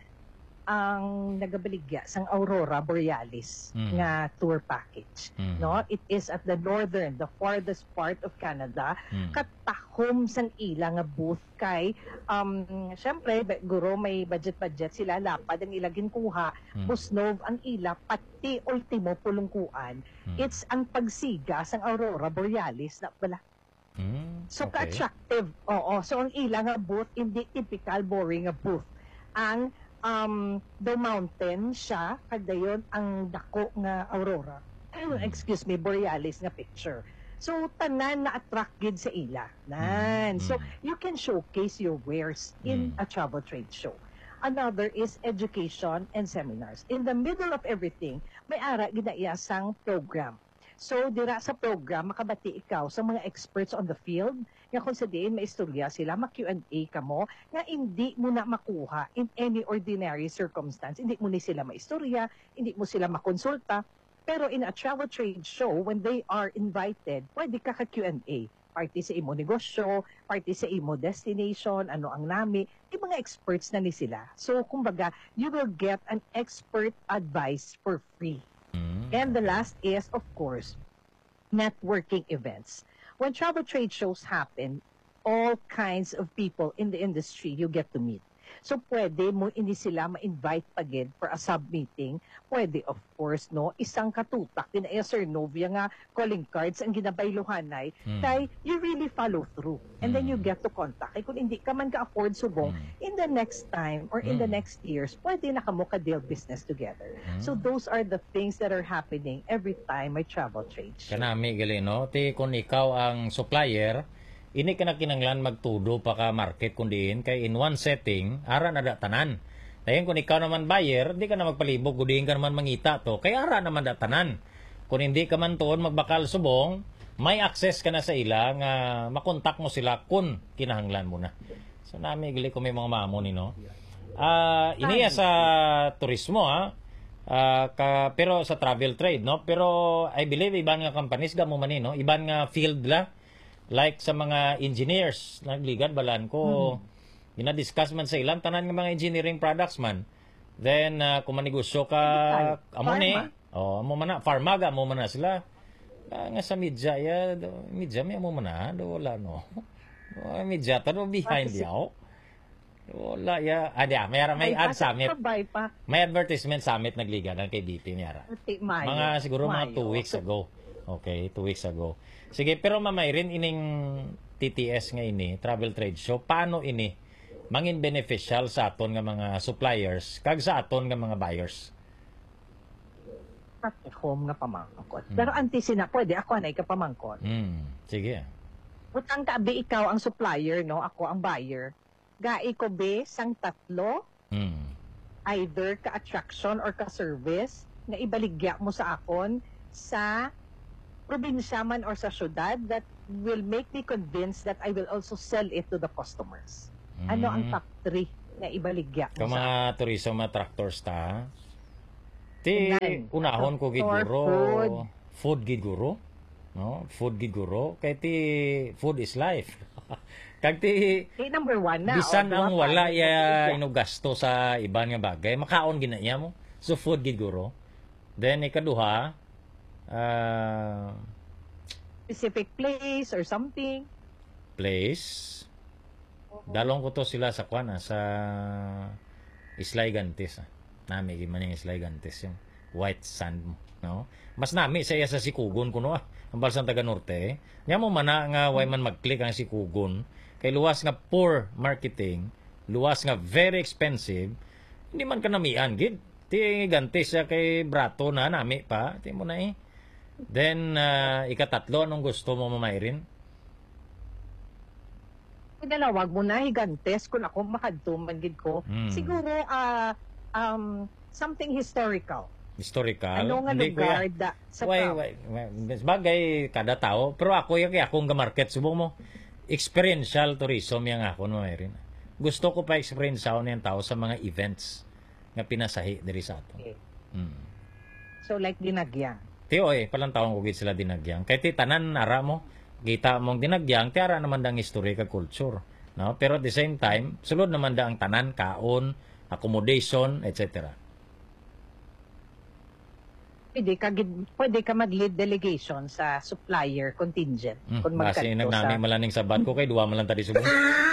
ang nagabaligya sang Aurora Borealis Mm. nga tour package. Mm. No, it is at the northern, the farthest part of Canada. Mm. Katahom sang ila nga booth kay um syempre ba- guro may budget-budget sila lapad ang ila ginkuha. Mm. Busnov ang ila pati ultimo pulungkuan. Mm. It's ang pagsiga sang Aurora Borealis na bala. Mm, So okay. ka-attractive. Oo, so ang ila nga booth hindi typical boring nga booth. Ang um the mountain siya kadayon ang dako nga aurora. Excuse me, borealis nga picture. So tanan na attract gid sa ila. Nan. Mm. So you can showcase your wares in Mm. a travel trade show. Another is education and seminars. In the middle of everything, may ara ginaiyasang program. So dira sa program makabati ikaw sa mga experts on the field nga kung sa diin maistorya sila ma-Q and A ka mo nga hindi mo na makuha in any ordinary circumstance. Hindi mo ni sila maistorya, hindi mo sila makonsulta. Pero in a travel trade show, when they are invited, pwede ka ka-Q and A. Party sa imo negosyo, party sa imo destination, ano ang nami, yung mga experts na ni sila. So kumbaga, you will get an expert advice for free. Mm. And the last is, of course, networking events. When travel trade shows happen, all kinds of people in the industry you get to meet. So pwede mo hindi sila ma-invite pagid for a sub-meeting. Pwede, of course, no, isang katutak din ay Sir Novia nga calling cards ang ginabayluhanay Mm. kay you really follow through. And then you Mm. get to contact. Kay kung hindi ka man ka-afford subong, Mm. in the next time or in the Mm. next years, pwede na kamo ka-deal business together. Mm. So those are the things that are happening every time I travel trade show. Kanami gali no, ti kung ikaw ang supplier, ini ka na kinanglan magtudo pa ka market kundiin kay in one setting ara na da tanan. Dayon kung ikaw naman buyer, di ka na magpalibog kudiin ka naman mangita to, kay ara naman da tanan. Kung hindi ka man tuon magbakal subong, may access ka na sa ila nga makontak mo sila kun kinahanglan mo na. So nami gali ko may mga mamo ni no. Ah, iniya sa turismo ha. Ah, ka, pero sa travel trade no, pero I believe iban nga companies gamo man ni no, iban nga field la. Like sa mga engineers, nagligad balan ko, Hmm. ina-discuss man sa ilang tanan ng mga engineering products man. Then, uh, kung manegosyo ka, Medical, amo ni, pharma. oh, amo man na, pharmaga, amo man na sila. Ah, nga sa media, ya, do, media, may amo man na, do, wala, no. Oh, media, taro, behind Kasi- yaw. Wala, ya, ah, di, may, may ad summit, Sabay pa. may advertisement summit nagligad ng kay B P niya. Ati, Mayo. Mga siguro mga Mayo. two weeks ago. Okay, two weeks ago. Sige, pero mamay rin ining T T S nga ini, Travel Trade Show, paano ini mangin beneficial sa aton nga mga suppliers kag sa aton nga mga buyers? At home nga pamangkot. Hmm. Pero anti sina, pwede ako na ikapamangkot. Hmm, sige. Utang tabi ikaw ang supplier, no? Ako ang buyer. Gai ko be sang tatlo Hmm. either ka-attraction or ka-service na ibaligya mo sa akon sa probinsya man or sa syudad that will make me convinced that I will also sell it to the customers. Ano ang top three na ibaligya mo Kung sa mga tourism, mga tractors ta, ti Unan. unahon ko gid Tractor, guro, food. food gid guro, no? Food gid guro, kay ti food is life. Kag ti Eh, number one na. bisan o, ang duwa pa, wala may ya ibaligya. inugasto sa iban nga bagay, makaon ginaya mo. So food gid guro. Then ikaduha, ah Specific place or something. place. Dalong ko to sila sa kwana sa Islay Gantes. Ah. Nami gid man yung Islay Gantes yung white sand mo, no? Mas nami sa iya sa Sikugon kuno ah. Ang balsang taga norte. Eh. Nya mo mana nga way man mag-click ang Sikugon kay luwas nga poor marketing, luwas nga very expensive. Hindi man ka namian gid. Ti Gantes siya kay Brato na nami pa. Ti mo na eh. Then uh, ikatatlo anong gusto mo mamairin? Pinalawag mo na higantes kung ako makadtuman gid ko. Hmm. Siguro ah um something historical. Historical. Ano nga Hindi, lugar kuya. da sa Why, province? why, why, bagay kada tao. Pero ako yung akong ga-market. Subong mo, experiential tourism yung ako no rin. Gusto ko pa experience ako ng tao sa mga events nga pinasahi diri sa ato. Okay. Hmm. So like dinagyang. Tiyo eh, palang taong ko gid sila dinagyang. Kaya ti tanan ara mo, kita mong dinagyang, ti ara naman dang history ka culture. No? Pero at the same time, sulod naman da ang tanan, kaon, accommodation, et cetera. Pwede ka gid- pwede ka mag-lead delegation sa supplier contingent Hmm. kung Kasi magkadto nagnami sa malaning sabat ko kay duwa man lang tadi subong.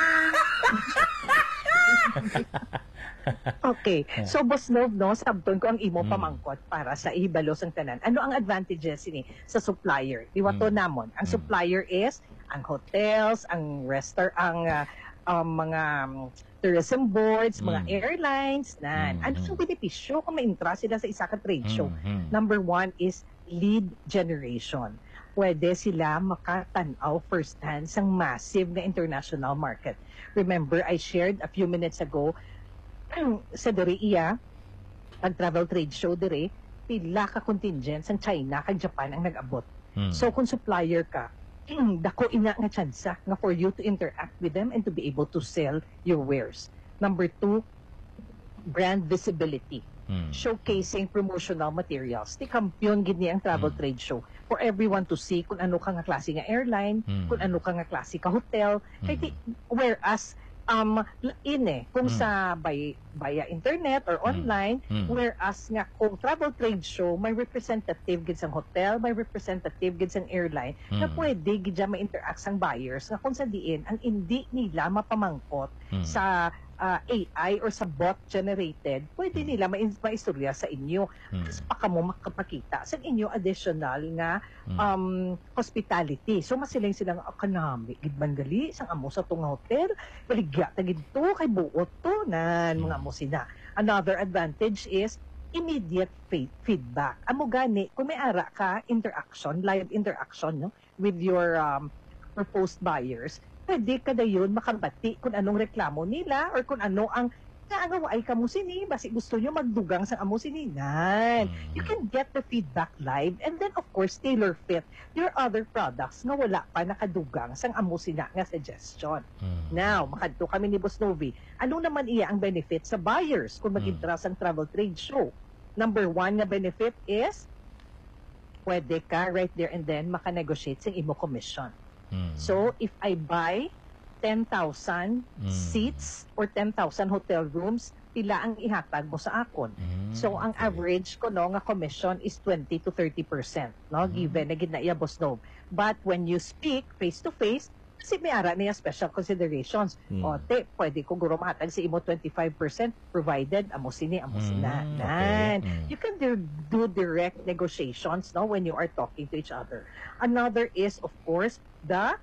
Okay. So Boss Nov, no, sabton ko ang imo Mm. pamangkot para sa ihibalo sang tanan. Ano ang advantages ini sa supplier? Iwato Mm. namon. Ang Mm. supplier is ang hotels, ang restaurant, ang ah, um, mga um, tourism boards, mga Mm. airlines, nan. Mm, Ano mm. ang benepisyo kung ma-intra sila sa isa ka trade show? Mhm. Number one is lead generation. Pwede sila makatanaw firsthand sang massive na international market. Remember, I shared a few minutes ago sa diri iya, ang travel trade show diri, pila ka contingents ang China kag Japan ang nag-abot. Hmm. So kung supplier ka, dako ina nga tsansa nga for you to interact with them and to be able to sell your wares. Number two, brand visibility. Hmm. Showcasing promotional materials. Ti kampiyon gid niya ang travel Mm. trade show for everyone to see kung ano ka nga klase nga airline, Mm. kung ano ka nga klase ka hotel. Kay Mm. ti, whereas um ine kung Mm. sa by via internet or Mm. online, Mm. whereas nga kung travel trade show may representative gid sang hotel, may representative gid sang airline na Mm. pwede gid dya ma-interact sang buyers nga kung sa diin ang hindi nila mapamangkot Mm. sa uh, A I or sa bot generated, pwede Mm. nila ma- maistorya sa inyo. Mm. Tapos pa kamo makapakita sa inyo additional nga Mm. um, hospitality. So masiling silang oh, kanami, gid man gali sang amo sa tong hotel, baligya ta gid to kay buot to nan mga amo sina. Another advantage is immediate fe- feedback. Amo gani kung may ara ka interaction, live interaction no with your um, proposed buyers, pwede ka dayon makabati kung anong reklamo nila or kung ano ang naagawa ay kamo sini, basi gusto nyo magdugang sa amo sininan. You can get the feedback live and then of course tailor fit your other products nga wala pa nakadugang sang amo sina nga suggestion. Mm. Now, makadto kami ni Boss Novi. Ano naman iya ang benefit sa buyers kung mag-intra sang travel trade show? Number one nga benefit is pwede ka right there and then maka-negotiate sa imo commission. Mm. So, if I buy ten thousand Mm. seats or ten thousand hotel rooms, pila ang ihatag mo sa akon. Mm. So, ang Okay. average ko no, nga commission is twenty to thirty percent. No? Mm. Given na gid na iya, Boss Nov. But when you speak face-to-face, kasi may ara niya special considerations. Mm. O, te, pwede ko guro mahatag sa imo twenty-five percent provided amo sini, amo sina. Mm, Nan. okay. Mm. You can do, do direct negotiations no, when you are talking to each other. Another is, of course, the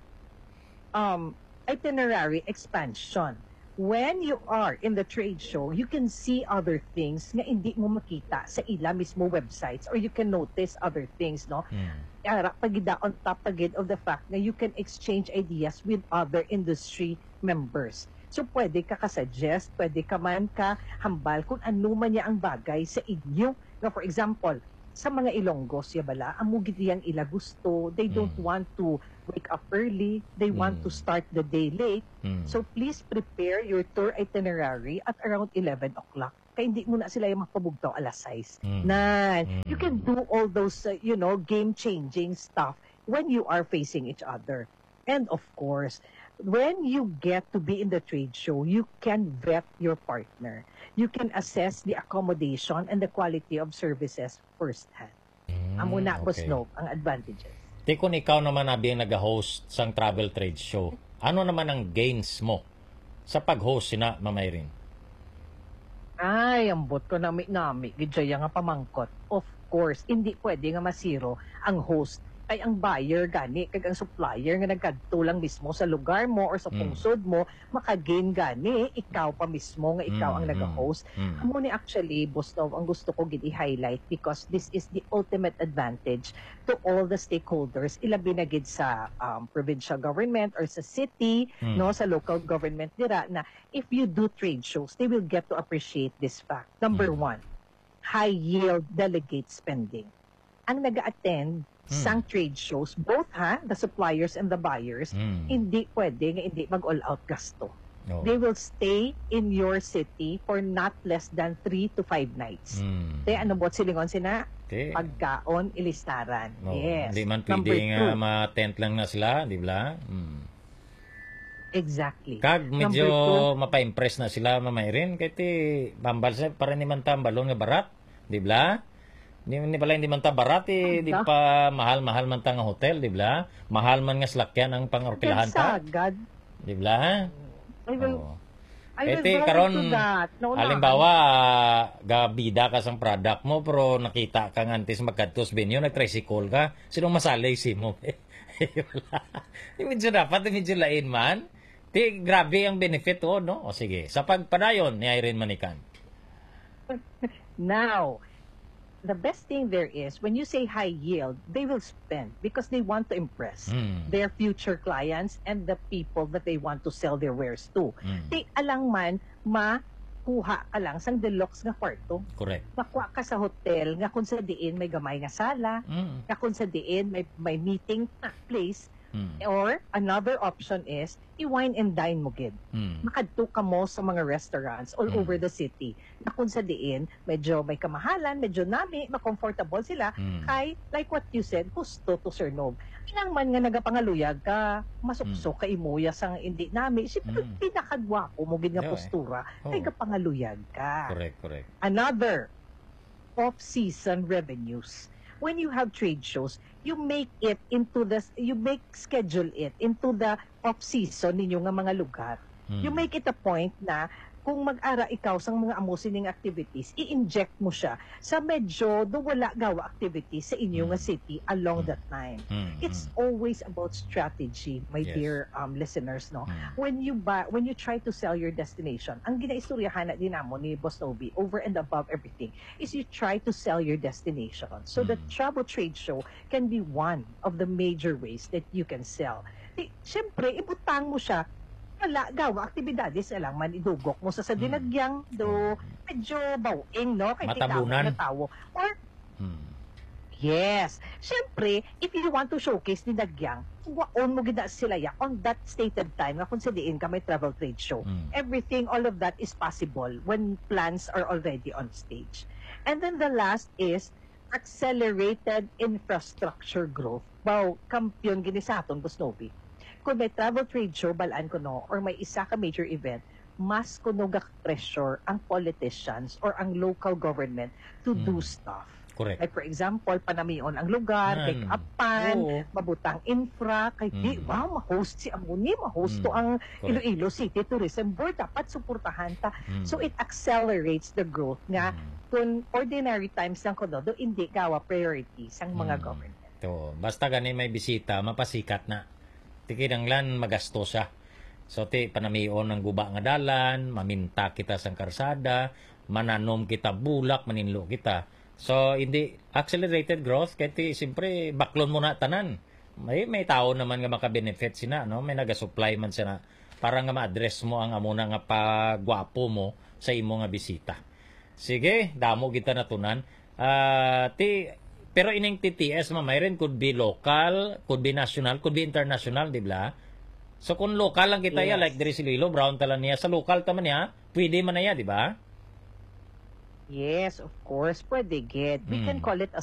um, itinerary expansion. When you are in the trade show, you can see other things nga hindi mo makita sa ila mismo websites or you can notice other things, no? Mm. Ara pagida on top agad of the fact na you can exchange ideas with other industry members. So pwede ka ka-suggest, pwede ka man ka hambal kung ano man niya ang bagay sa inyo. No, for example, sa mga Ilonggos, ya bala, amo gid yang ila gusto. They don't Mm. want to wake up early. They want to Mm. start the day late. Mm. So please prepare your tour itinerary at around eleven o'clock. Kaya hindi mo na sila yung mapabugtaw alas sais. Mm. Nan, Mm. you can do all those, uh, you know, game-changing stuff when you are facing each other. And of course, when you get to be in the trade show, you can vet your partner. You can assess the accommodation and the quality of services firsthand. Mm, Amo na, Boss okay. Nob, ang advantages. Di kung ikaw naman abi ang nag-host sang travel trade show, ano naman ang gains mo sa pag-host sina Mamay Rin? Ay, ambot ko nami-nami. Gidya nga pamangkot. Of course, hindi pwede nga masiro ang host ay ang buyer gani kag ang supplier nga nagkadtulang mismo sa lugar mo or sa Mm. pungsod mo makagain gani ikaw pa mismo nga ikaw Mm, ang mm, nag-host. mm. Amo ni actually, Boss Nov, ang gusto ko gid i-highlight because this is the ultimate advantage to all the stakeholders, ilabi na gid sa um, provincial government or sa city, Mm. no, sa local government dira na if you do trade shows, they will get to appreciate this fact. Number Mm. one, high yield delegate spending. Ang nag-attend Mm. sang trade shows, both ha, the suppliers and the buyers, Mm. hindi pwede nga hindi mag-all out gasto. Oh. They will stay in your city for not less than three to five nights. Mm. Kaya ano bot silingon sina? Okay. Pagkaon, ilistaran. No, Yes. Hindi man Number pwede nga two, ma-tent lang na sila, di ba? Mm. exactly. Kag medyo Number two, mapa-impress na sila Mamay Rin kay ti bambal sa para ni man tambalon nga barat, di ba? Di, di pala hindi man ta barat eh, di Anda. pa mahal-mahal man ta nga hotel, di ba? Mahal man nga slakyan ang pangorpilahan ta, Sagad. di ba? I will, Oo. I will Ete, go karon, into that. No, halimbawa, ah, gabida ka sang product mo, pero nakita ka nga antes magkadtos benyo, nag-tricycle ka, sinong masalay si mo? Wala. Di medyo dapat, di medyo lain man. Di, grabe ang benefit, oh, no? O sige, sa pagpadayon ni Irene Manikan. Now, the best thing there is, when you say high yield, they will spend because they want to impress Mm. their future clients and the people that they want to sell their wares to. Mm. Di alang man, makuha ka lang sang deluxe nga kwarto. Correct. Makuha ka sa hotel nga kung sa diin may gamay nga sala, Mm. nga kung sa diin may, may meeting na place, Mm. or another option is, i-wine and dine mo gid. Mm. Makadto ka mo sa mga restaurants all Mm. over the city na kung sa diin medyo may kamahalan, medyo nami, ma-comfortable sila Mm. kay like what you said, gusto to Sir Nob. Ilang man nga nagapangaluyag ka, masuksok ka imuya sang hindi nami, siyempre Mm. pinakagwapo mo gid nga Yeah, eh. postura Oo. kay gapangaluyag ka. Correct, correct. Another, off-season revenues. When you have trade shows, you make it into the, you make schedule it into the off-season ninyo nga mga lugar. Mm. You make it a point na kung mag-ara ikaw sa mga amusining activities, i-inject mo siya sa medyo do wala gawa activities sa inyo nga city along that time. Mm. It's Mm. always about strategy, my Yes. dear um, listeners. No, Mm. when you buy, when you try to sell your destination, ang ginaistoryahan na din namo ni Boss Noby, over and above everything, is you try to sell your destination. So the Mm. travel trade show can be one of the major ways that you can sell. Di, syempre, ibutang mo siya wala gawa aktibidades alang man idugok mo sa sa Mm. dinagyang do medyo bawing no kay Matabunan. na tawo or Mm. yes syempre if you want to showcase dinagyang waon mo gida sila ya on that stated time nga kung sa diin ka may travel trade show Mm. everything all of that is possible when plans are already on stage. And then the last is accelerated infrastructure growth. Wow, kampiyon gini sa aton Boss Noby. Kung may travel trade show, balaan ko no, or may isa ka major event, mas kuno ga pressure ang politicians or ang local government to Mm. do stuff. Correct. Like for example, panamion ang lugar, Yan. kay apan, Oo. mabutang infra, kay di Mm. ba, ma-host si Amuni, ma-host to Mm. ang Correct. Iloilo City Tourism Board, dapat suportahan ta. Mm. So it accelerates the growth nga Mm. kung ordinary times lang ko do, do hindi gawa priorities ang mga Mm. government. To, basta gani may bisita, mapasikat na. Tikinanglan magasto siya. So ti panamion ng guba nga dalan, maminta kita sang karsada, mananom kita bulak, maninlo kita. So hindi accelerated growth kay ti siyempre baklon mo na tanan. May may tao naman nga maka-benefit sina no, may naga-supply man sina para nga ma-address mo ang amuna nga pagwapo mo sa imo nga bisita. Sige, damo kita natunan. Ah, ti pero ining T T S mamayren could be local, could be national, could be international, di ba? So kung local lang kita ya, Yes. like diri si Lilo, Brown talan niya, sa local taman niya, pwede man na ya, di ba? Yes, of course, pwede gid. We Mm. can call it a